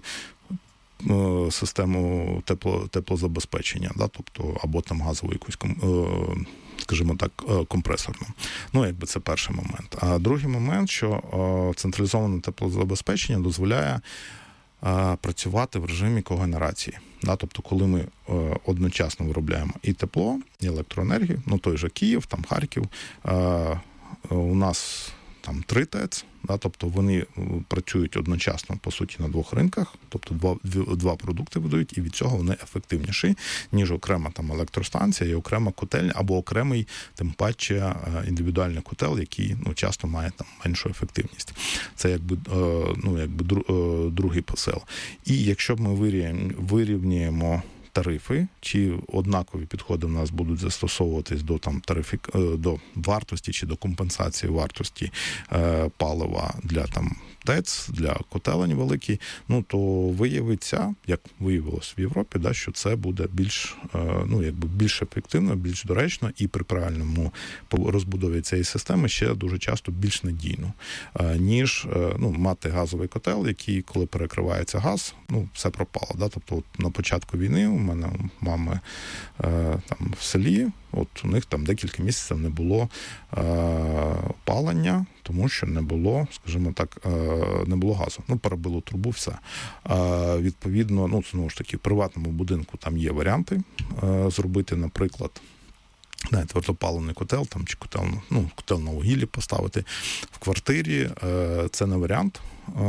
е, систему тепло, теплозабезпечення, да, тобто, або там газову якусь, е, скажімо так, е, компресорну. Ну, якби це перший момент. А другий момент, що е, централізоване теплозабезпечення дозволяє працювати в режимі когенерації. Да, тобто, коли ми е, одночасно виробляємо і тепло, і електроенергію, ну той же Київ, там Харків, е, у нас там три ТЕЦ, да, тобто вони працюють одночасно, по суті, на двох ринках, тобто два, два продукти видають, і від цього вони ефективніші, ніж окрема там електростанція і окрема котельня, або окремий, тим паче, індивідуальний котел, який, ну, часто має там меншу ефективність. Це якби, ну, якби другий посил. І якщо б ми вирівнюємо тарифи, чи однакові підходи в нас будуть застосовуватись до там тарифі, до вартості чи до компенсації вартості е, палива для там ТЕЦ, для котелень великий, ну, то виявиться, як виявилось в Європі, да, що це буде більш, е, ну, якби більш ефективно, більш доречно, і при правильному розбудові цієї системи ще дуже часто більш надійно, е, ніж е, ну, мати газовий котел, який, коли перекривається газ, ну, все пропало. Да? Тобто от на початку війни у мене мами е, там в селі, от у них там декілька місяців не було е, опалення, тому що не було, скажімо так, е, не було газу. Ну, перебило трубу, все. Е, відповідно, ну, знову ж таки, в приватному будинку там є варіанти е, зробити, наприклад, не, твердопаливний котел, там, чи котел, ну, котел на вугіллі поставити в квартирі, е, це не варіант.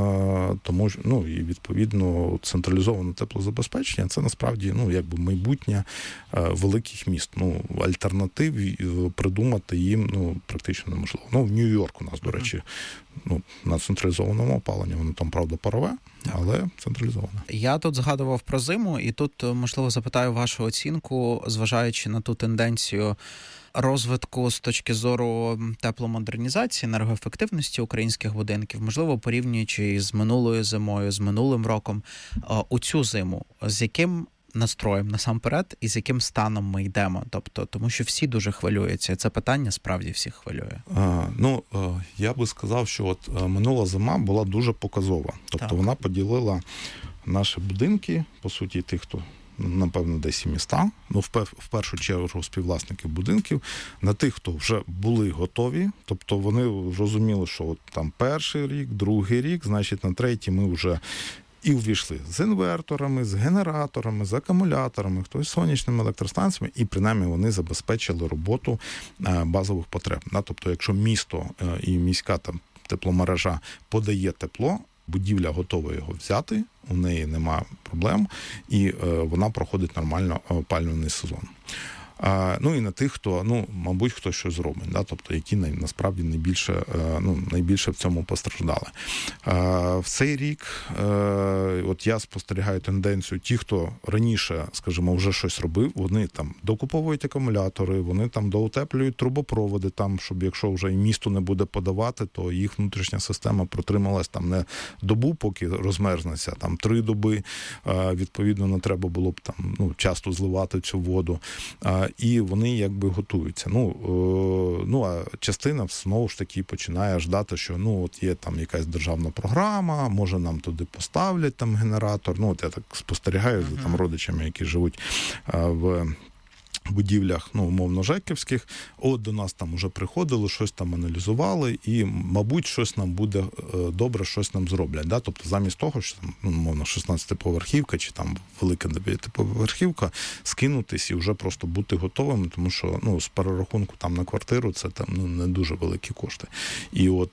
Тому, ну, і відповідно централізоване теплозабезпечення, це насправді, ну, якби майбутнє великих міст. Ну, альтернатив придумати їм, ну, практично неможливо. Ну, в Нью-Йорку у нас, до речі, ну, на централізованому опаленні, воно там, правда, парове, але централізоване. Я тут згадував про зиму, і тут, можливо, запитаю вашу оцінку, зважаючи на ту тенденцію розвитку з точки зору тепломодернізації, енергоефективності українських будинків, можливо, порівнюючи з минулою зимою, з минулим роком, у цю зиму, з яким настроєм насамперед і з яким станом ми йдемо? Тобто, тому що всі дуже хвилюються. Це питання справді всіх хвилює. А, ну, я би сказав, що от минула зима була дуже показова. Тобто так. Вона поділила наші будинки, по суті, тих, хто, напевно, десь і міста, ну, в першу чергу співвласників будинків, на тих, хто вже були готові, тобто вони розуміли, що от там перший рік, другий рік, значить на третій ми вже і увійшли з інверторами, з генераторами, з акумуляторами, хтось з сонячними електростанціями, і принаймні вони забезпечили роботу базових потреб. Тобто, якщо місто і міська там тепломережа подає тепло, будівля готова його взяти, у неї немає проблем, і вона проходить нормально опалювальний сезон. Ну і на тих, хто, ну, мабуть, хто що зробить, да? Тобто які насправді найбільше, ну, найбільше в цьому постраждали. В цей рік от я спостерігаю тенденцію, ті, хто раніше, скажімо, вже щось робив, вони там докуповують акумулятори, вони там доутеплюють трубопроводи, там, щоб якщо вже і місто не буде подавати, то їх внутрішня система протрималась там не добу, поки розмерзнеться, там три доби, відповідно, не треба було б там, ну, часто зливати цю воду. І вони якби готуються. Ну, ну а частина знову ж таки починає ждати, що ну от є там якась державна програма, може нам туди поставлять там генератор. Ну, от я так спостерігаю за там родичами, які живуть в будівлях, ну, умовно, жеківських, от до нас там уже приходили, щось там аналізували, і, мабуть, щось нам буде добре, щось нам зроблять. Да? Тобто, замість того, що там, ну, умовно, шістнадцятиповерхівка чи там велика дев'ятиповерхівка, скинутись і вже просто бути готовими, тому що, ну, з перерахунку там на квартиру це там, ну, не дуже великі кошти. І от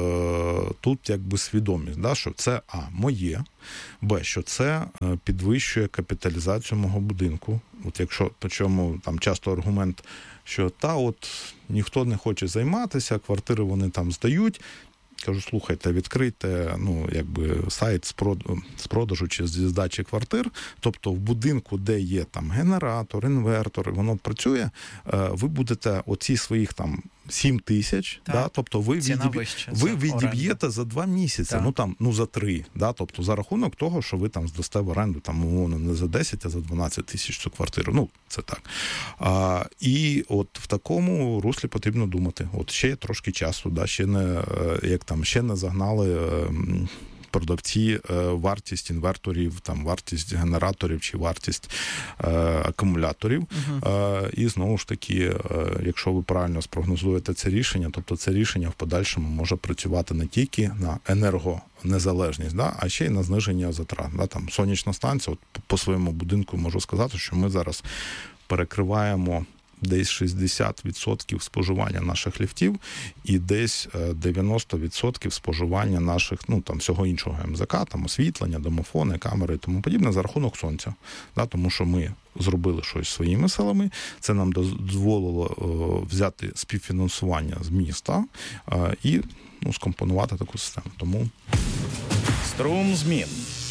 е- тут якби свідомість, да, що це, а, моє, б, що це підвищує капіталізацію мого будинку. От якщо, причому там часто аргумент, що та от ніхто не хоче займатися, квартири вони там здають. Кажу, слухайте, відкрийте, ну, якби сайт з продажу, з продажу чи зі здачі квартир, тобто в будинку, де є там генератор, інвертор, воно працює, ви будете оці своїх там сім тисяч, да, тобто ви, відіб... вища, ви відіб'єте за два місяці, так. ну там, ну за три, да, тобто за рахунок того, що ви там здасте в оренду, там, умовно, не за десять, а за дванадцять тисяч цю квартиру, ну, це так. А, і от в такому руслі потрібно думати. От ще є трошки часу, да, ще не, як там, ще не загнали продавці вартість інверторів, там вартість генераторів чи вартість е, акумуляторів. Uh-huh. Е, і знову ж таки, е, якщо ви правильно спрогнозуєте це рішення, тобто це рішення в подальшому може працювати не тільки на енергонезалежність, да, а ще й на зниження затрат. Да, там сонячна станція, от по своєму будинку можу сказати, що ми зараз перекриваємо десь шістдесят відсотків споживання наших ліфтів і десь дев'яносто відсотків споживання наших, ну, там, всього іншого ем зе ка, там, освітлення, домофони, камери і тому подібне за рахунок сонця. Да, тому що ми зробили щось своїми силами, це нам дозволило о, взяти співфінансування з міста о, і, ну, скомпонувати таку систему. Тому струм змін.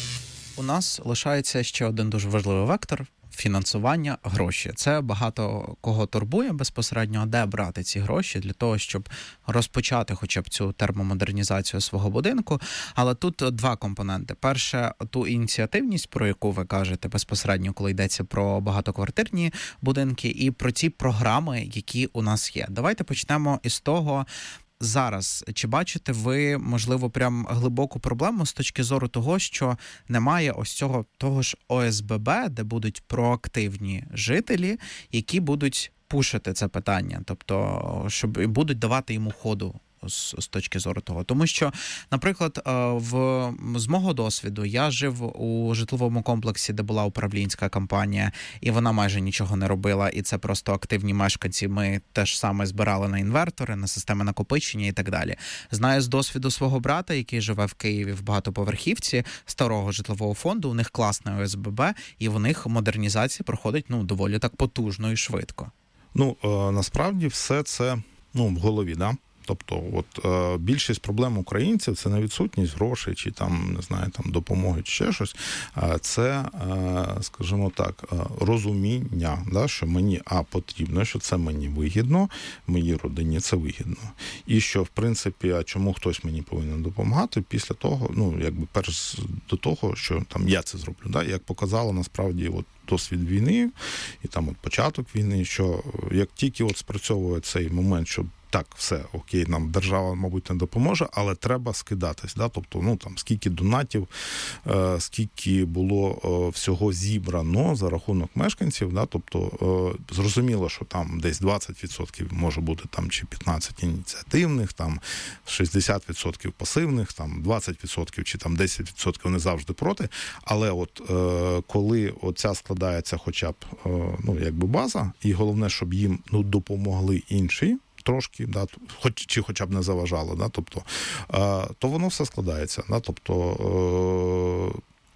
У нас лишається ще один дуже важливий вектор – фінансування, гроші. Це багато кого турбує безпосередньо, де брати ці гроші для того, щоб розпочати хоча б цю термомодернізацію свого будинку. Але тут два компоненти. Перше, ту ініціативність, про яку ви кажете безпосередньо, коли йдеться про багатоквартирні будинки, і про ті програми, які у нас є. Давайте почнемо із того, зараз, чи бачите ви, можливо, прям глибоку проблему з точки зору того, що немає ось цього того ж о ес бе бе, де будуть проактивні жителі, які будуть пушити це питання, тобто, щоб будуть давати йому ходу з, з точки зору того. Тому що, наприклад, в, з мого досвіду, я жив у житловому комплексі, де була управлінська компанія, і вона майже нічого не робила, і це просто активні мешканці. Ми теж саме збирали на інвертори, на системи накопичення і так далі. Знаю з досвіду свого брата, який живе в Києві в багатоповерхівці старого житлового фонду, у них класне о ес бе бе, і в них модернізація проходить, ну, доволі так потужно і швидко. Ну, е, насправді все це, ну, в голові, да? Тобто, от е, більшість проблем українців – це не відсутність грошей чи там, не знаю, там допомоги чи ще щось. А це, е, скажімо так, розуміння, да, що мені, а, потрібно, що це мені вигідно, моїй родині це вигідно. І що, в принципі, а чому хтось мені повинен допомагати після того, ну, якби перш до того, що там я це зроблю. Да? Як показало, насправді, от досвід війни і там от початок війни, що як тільки от спрацьовує цей момент, що так, все, окей, нам держава, мабуть, не допоможе, але треба скидатись, да, тобто, ну, там, скільки донатів, е, скільки було е, всього зібрано за рахунок мешканців, да, тобто, е, зрозуміло, що там десь двадцять відсотків може бути там, чи п'ятнадцять відсотків ініціативних, там, шістдесят відсотків пасивних, там, двадцять відсотків чи там десять відсотків вони завжди проти, але от, е, коли оця складається хоча б, е, ну, якби база, і головне, щоб їм, ну, допомогли інші, трошки, да, хоч, чи хоча б не заважало, да, тобто, е, то воно все складається, да, тобто,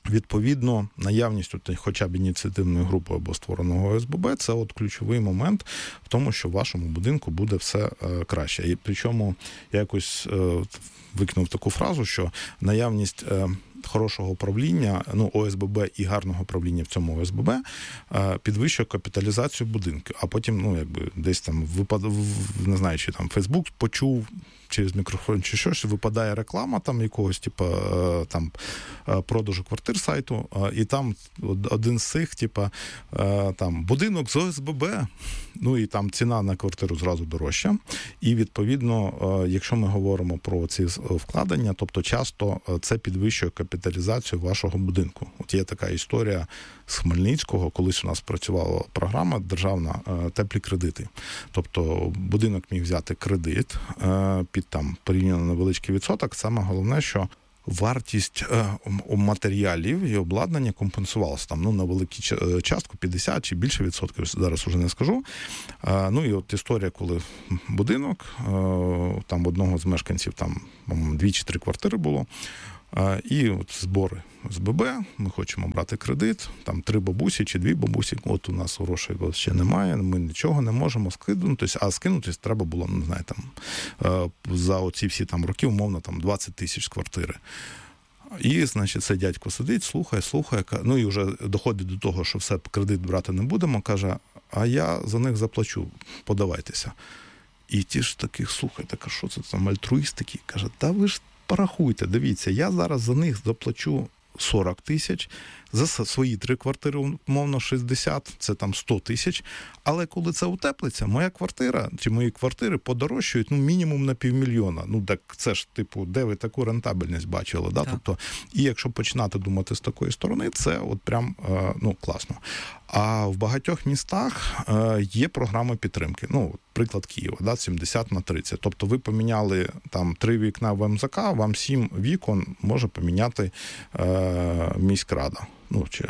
Відповідно, наявність от, хоча б ініціативної групи або створеного О С Б Б – це от ключовий момент в тому, що в вашому будинку буде все е, краще. І причому я якось е, викинув таку фразу, що наявність е, хорошого управління, ну, О С Б Б і гарного управління в цьому О С Б Б е, підвищує капіталізацію будинку. А потім, ну, якби десь там випад... не знаю, чи там Фейсбук почув через мікрофон чи щось, випадає реклама там якогось, типу, там, продажу квартир сайту, і там один з цих, типу, там, будинок з О С Б Б, ну, і там ціна на квартиру зразу дорожча. І, відповідно, якщо ми говоримо про ці вкладення, тобто часто це підвищує капіталізацію вашого будинку. От є така історія з Хмельницького, колись у нас працювала програма державна «Теплі кредити». Тобто будинок міг взяти кредит під там порівняно невеличкий відсоток. Саме головне, що вартість е, матеріалів і обладнання компенсувалася там, ну, на велику частку, п'ятдесят чи більше відсотків, зараз уже не скажу. Е, ну, і от історія, коли будинок, е, там одного з мешканців, там, по-моєму, дві чи три квартири було, е, і от збори з Б Б, ми хочемо брати кредит, там три бабусі чи дві бабусі, от у нас грошей ще немає, ми нічого не можемо скинутися, а скинутися треба було, не знаю, там, за оці всі там роки, умовно, там двадцять тисяч з квартири. І, значить, цей дядько сидить, слухає, слухає, ну і вже доходить до того, що все, кредит брати не будемо, каже, а я за них заплачу, подавайтеся. І ті ж таких, слухай, так, а що це там, альтруїст такий, каже, та ви ж порахуйте, дивіться, я зараз за них заплачу сорок тисяч, за свої три квартири, умовно, шістдесят, це там сто тисяч, але коли це утеплиться, моя квартира, чи мої квартири подорожчають, ну, мінімум на півмільйона. Ну, так це ж, типу, де ви таку рентабельність бачили, да? Тобто, і якщо починати думати з такої сторони, це от прям, ну, класно. А в багатьох містах є програми підтримки. Ну, приклад Києва, да, сімдесят на тридцять. Тобто ви поміняли там три вікна в М З К, вам сім вікон може поміняти е, міськрада. Ну, чи,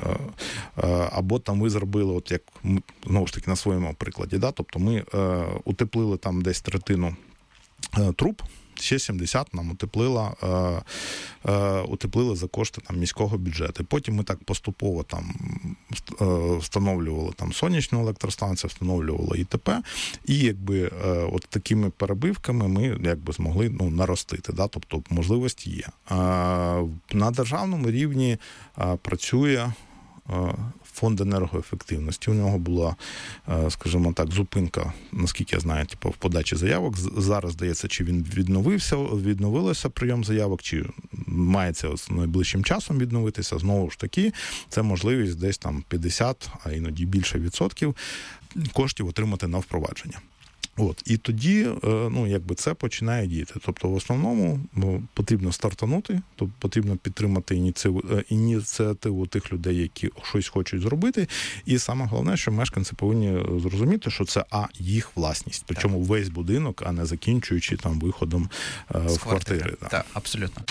або там ви зробили, от як, знову ж таки, на своєму прикладі, да? Тобто ми е, утеплили там десь третину е, труб, ще сімдесят нам утеплила, е, е, утеплили за кошти там міського бюджету. Потім ми так поступово там е, встановлювали там сонячну електростанцію, встановлювали І Т П, і якби е, от такими перебивками ми якби змогли, ну, наростити, да? Тобто можливості є. Е, на державному рівні е, працює е, фонд енергоефективності. У нього була, скажімо так, зупинка, наскільки я знаю, типу, в подачі заявок. Зараз, здається, чи він відновився, відновилося прийом заявок, чи мається найближчим часом відновитися. Знову ж таки, це можливість десь там п'ятдесят, а іноді більше відсотків коштів отримати на впровадження. От, і тоді, ну, якби це починає діяти. Тобто, в основному потрібно стартанути, тобто потрібно підтримати ініціативу, ініціативу тих людей, які щось хочуть зробити. І саме головне, що мешканці повинні зрозуміти, що це, а, їх власність. Причому так. Весь будинок, а не закінчуючи там виходом з в квартири. квартири. Так, так, абсолютно.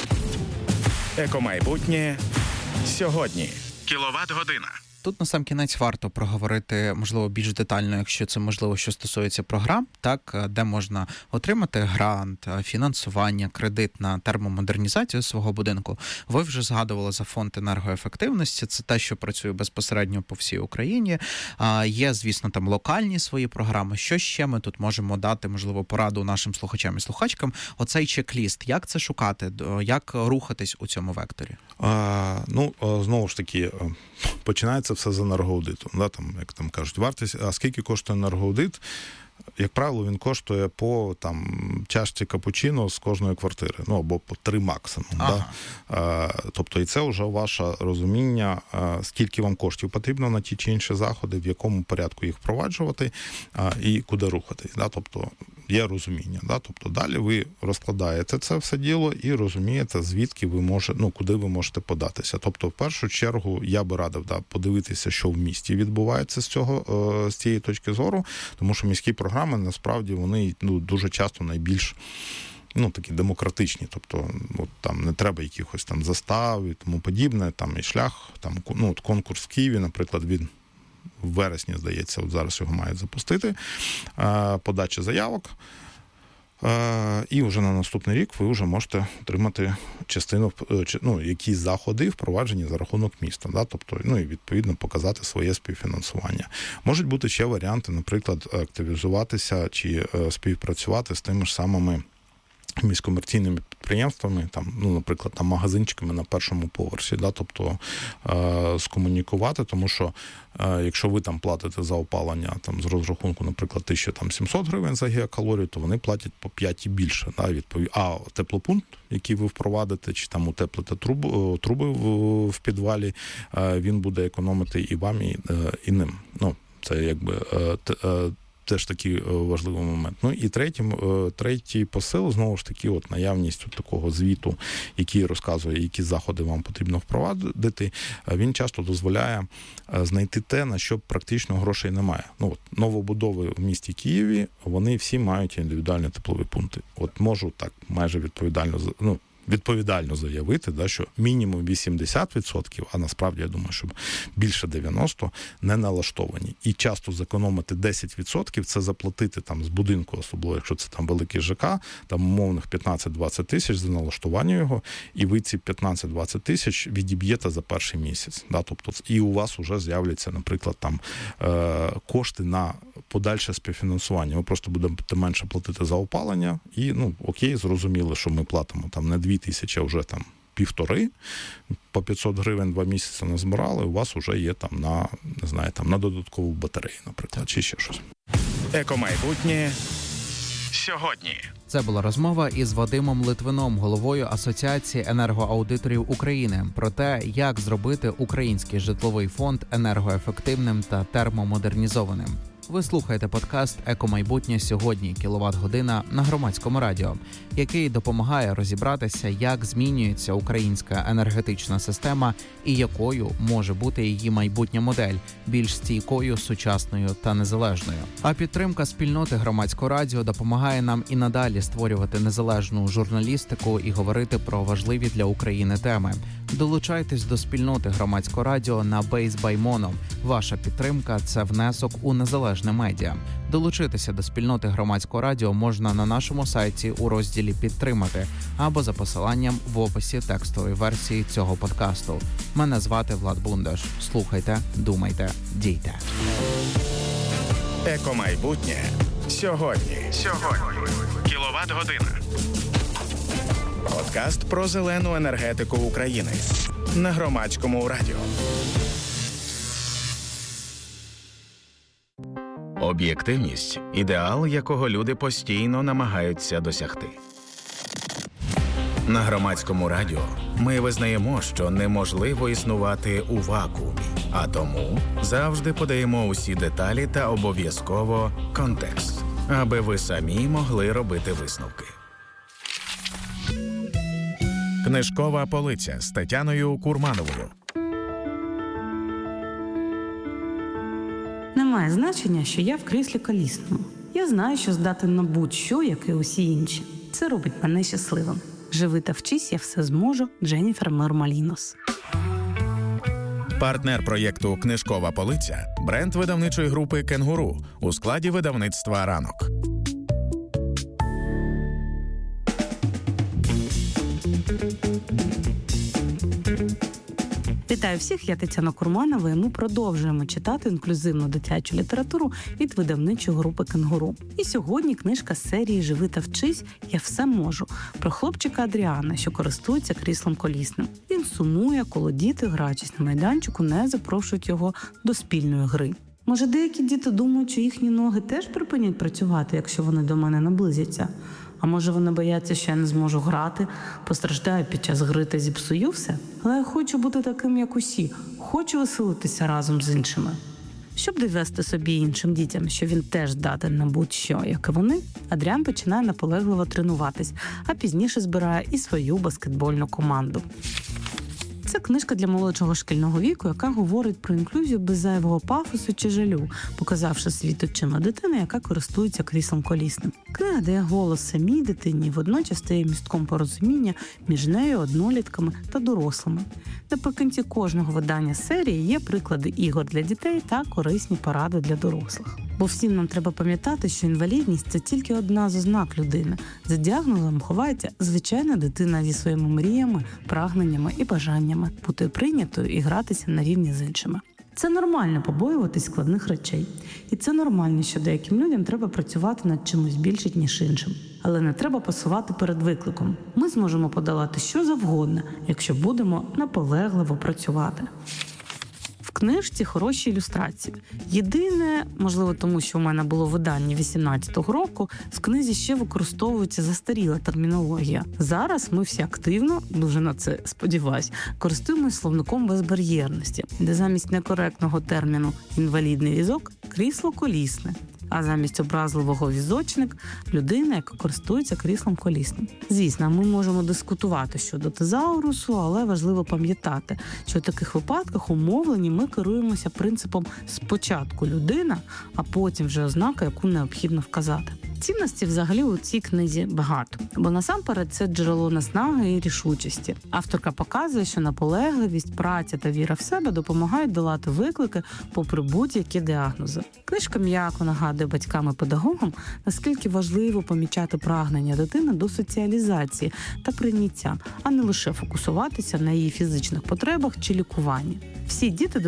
Екомайбутнє сьогодні. Кіловат-година. Тут на сам кінець варто проговорити, можливо, більш детально, якщо це можливо, що стосується програм, так, де можна отримати грант, фінансування, кредит на термомодернізацію свого будинку. Ви вже згадували за фонд енергоефективності, це те, що працює безпосередньо по всій Україні. Є, звісно, там локальні свої програми. Що ще ми тут можемо дати, можливо, пораду нашим слухачам і слухачкам? Оцей чек-ліст, як це шукати, як рухатись у цьому векторі? А, ну, знову ж таки, починається все з енергоаудиту. Да, там, як там кажуть, вартість, а скільки коштує енергоаудит? Як правило, він коштує по там чашці капучино з кожної квартири, ну або по три максимум. Ага. Да? А, тобто, і це вже ваше розуміння, а, скільки вам коштів потрібно на ті чи інші заходи, в якому порядку їх впроваджувати, а, і куди рухатись. Да? Тобто, є розуміння. Да? Тобто, далі ви розкладаєте це все діло і розумієте, звідки ви можете, ну, куди ви можете податися. Тобто, в першу чергу, я би радив, да, подивитися, що в місті відбувається з цього, з цієї точки зору, тому що міські програми, насправді, вони, ну, дуже часто найбільш, ну, такі демократичні, тобто, от, там не треба якихось там застав і тому подібне, там і шлях, там, ну, от конкурс в Києві, наприклад, він в вересні, здається, от зараз його мають запустити, подача заявок. І вже на наступний рік ви вже можете отримати частину, ну, якісь заходи впроваджені за рахунок міста, да? Тобто, ну, і відповідно показати своє співфінансування. Можуть бути ще варіанти, наприклад, активізуватися чи співпрацювати з тими ж самими міськомерційними підприємствами, там, ну, наприклад, там магазинчиками на першому поверсі, да, тобто е, скомунікувати, тому що е, якщо ви там платите за опалення там з розрахунку, наприклад, тисяча сімсот гривень за гігакалорію, то вони платять по п'ять і більше, да, відповідь. А теплопункт, який ви впровадите, чи там утеплите труби, труби в, в підвалі, е, він буде економити і вам, і, е, і ним. Ну, це якби е, е, теж такий важливий момент. Ну і третій, третій посил, знову ж таки, от наявність от такого звіту, який розказує, які заходи вам потрібно впровадити, він часто дозволяє знайти те, на що практично грошей немає. Ну, от, новобудови в місті Києві, вони всі мають індивідуальні теплові пункти. От можу так майже відповідально, ну, відповідально заявити, да, що мінімум вісімдесят відсотків, а насправді, я думаю, що більше дев'яносто відсотків не налаштовані. І часто зекономити десять відсотків – це заплатити там з будинку, особливо, якщо це там великий ЖК, там умовних п'ятнадцять-двадцять тисяч за налаштування його, і ви ці п'ятнадцять-двадцять тисяч відіб'єте за перший місяць. Да, тобто, і у вас вже з'являться, наприклад, там е- кошти на подальше співфінансування. Ви просто будете менше платити за опалення, і, ну, окей, зрозуміло, що ми платимо там не дві тисячі, а вже там півтори, по п'ятсот гривень два місяці не збирали, у вас вже є там на, не знаю, там на додаткову батарею, наприклад, чи ще щось. Екомайбутнє сьогодні. Це була розмова із Вадимом Литвином, головою Асоціації енергоаудиторів України, про те, як зробити український житловий фонд енергоефективним та термомодернізованим. Ви слухаєте подкаст «Екомайбутнє сьогодні. Кіловат-година» на Громадському радіо, який допомагає розібратися, як змінюється українська енергетична система і якою може бути її майбутня модель, більш стійкою, сучасною та незалежною. А підтримка спільноти Громадського радіо допомагає нам і надалі створювати незалежну журналістику і говорити про важливі для України теми. Долучайтесь до спільноти Громадського радіо на Base by Mono. Ваша підтримка – це внесок у незалежне медіа. Долучитися до спільноти Громадського радіо можна на нашому сайті у розділі «Підтримати» або за посиланням в описі текстової версії цього подкасту. Мене звати Влад Бундаш. Слухайте, думайте, дійте. Екомайбутнє сьогодні. Сьогодні. Кіловат-година. Подкаст про зелену енергетику України на Громадському радіо. Об'єктивність – ідеал, якого люди постійно намагаються досягти. На Громадському радіо ми визнаємо, що неможливо існувати у вакуумі, а тому завжди подаємо усі деталі та обов'язково контекст, аби ви самі могли робити висновки. Книжкова полиця з Тетяною Курмановою. Немає значення, що я в кріслі колісному. Я знаю, що здатен на будь-що, як і усі інші. Це робить мене щасливим. Живи та вчись, я все зможу. Дженніфер Мер-Малінос. Партнер проєкту «Книжкова полиця» – бренд видавничої групи «Кенгуру» у складі видавництва «Ранок». Вітаю всіх, я Тетяна Курманова, і ми продовжуємо читати інклюзивну дитячу літературу від видавничої групи «Кенгуру». І сьогодні книжка з серії «Живи та вчись, я все можу» про хлопчика Адріана, що користується кріслом колісним. Він сумує, коли діти, граючись на майданчику, не запрошують його до спільної гри. Може, деякі діти думають, що їхні ноги теж припинять працювати, якщо вони до мене наблизяться? А може вони бояться, що я не зможу грати, постраждаю під час гри та зіпсую все? Але я хочу бути таким, як усі. Хочу веселитися разом з іншими. Щоб довести собі і іншим дітям, що він теж здатен на будь-що, як і вони, Адріан починає наполегливо тренуватись, а пізніше збирає і свою баскетбольну команду. Це книжка для молодшого шкільного віку, яка говорить про інклюзію без зайвого пафосу чи жалю, показавши світ очима дитини, яка користується кріслом колісним. Книга дає голос самій дитині і водночас стає містком порозуміння між нею, однолітками та дорослими. Наприкінці кожного видання серії є приклади ігор для дітей та корисні поради для дорослих. Бо всім нам треба пам'ятати, що інвалідність – це тільки одна з ознак людини. За діагнозом ховається звичайна дитина зі своїми мріями, прагненнями і бажаннями бути прийнятою і гратися на рівні з іншими. Це нормально побоюватись складних речей. І це нормально, що деяким людям треба працювати над чимось більше, ніж іншим. Але не треба пасувати перед викликом. Ми зможемо подолати що завгодно, якщо будемо наполегливо працювати. В книжці хороші ілюстрації. Єдине, можливо, тому що у мене було видання вісімнадцятого року, в книзі ще використовується застаріла термінологія. Зараз ми всі активно, дуже на це сподіваюсь, користуємось словником безбар'єрності, де замість некоректного терміну «інвалідний візок» – крісло колісне. А замість образливого візочник – людина, яка користується кріслом колісним. Звісно, ми можемо дискутувати щодо тезаурусу, але важливо пам'ятати, що в таких випадках у мовленні ми керуємося принципом «спочатку людина, а потім вже ознака, яку необхідно вказати». Цінності взагалі у цій книзі багато, бо насамперед це джерело наснаги і рішучості. Авторка показує, що наполегливість, праця та віра в себе допомагають долати виклики попри будь-які діагнози. Книжка м'яко нагадує батькам і педагогам, наскільки важливо помічати прагнення дитини до соціалізації та прийняття, а не лише фокусуватися на її фізичних потребах чи лікуванні. Всі діти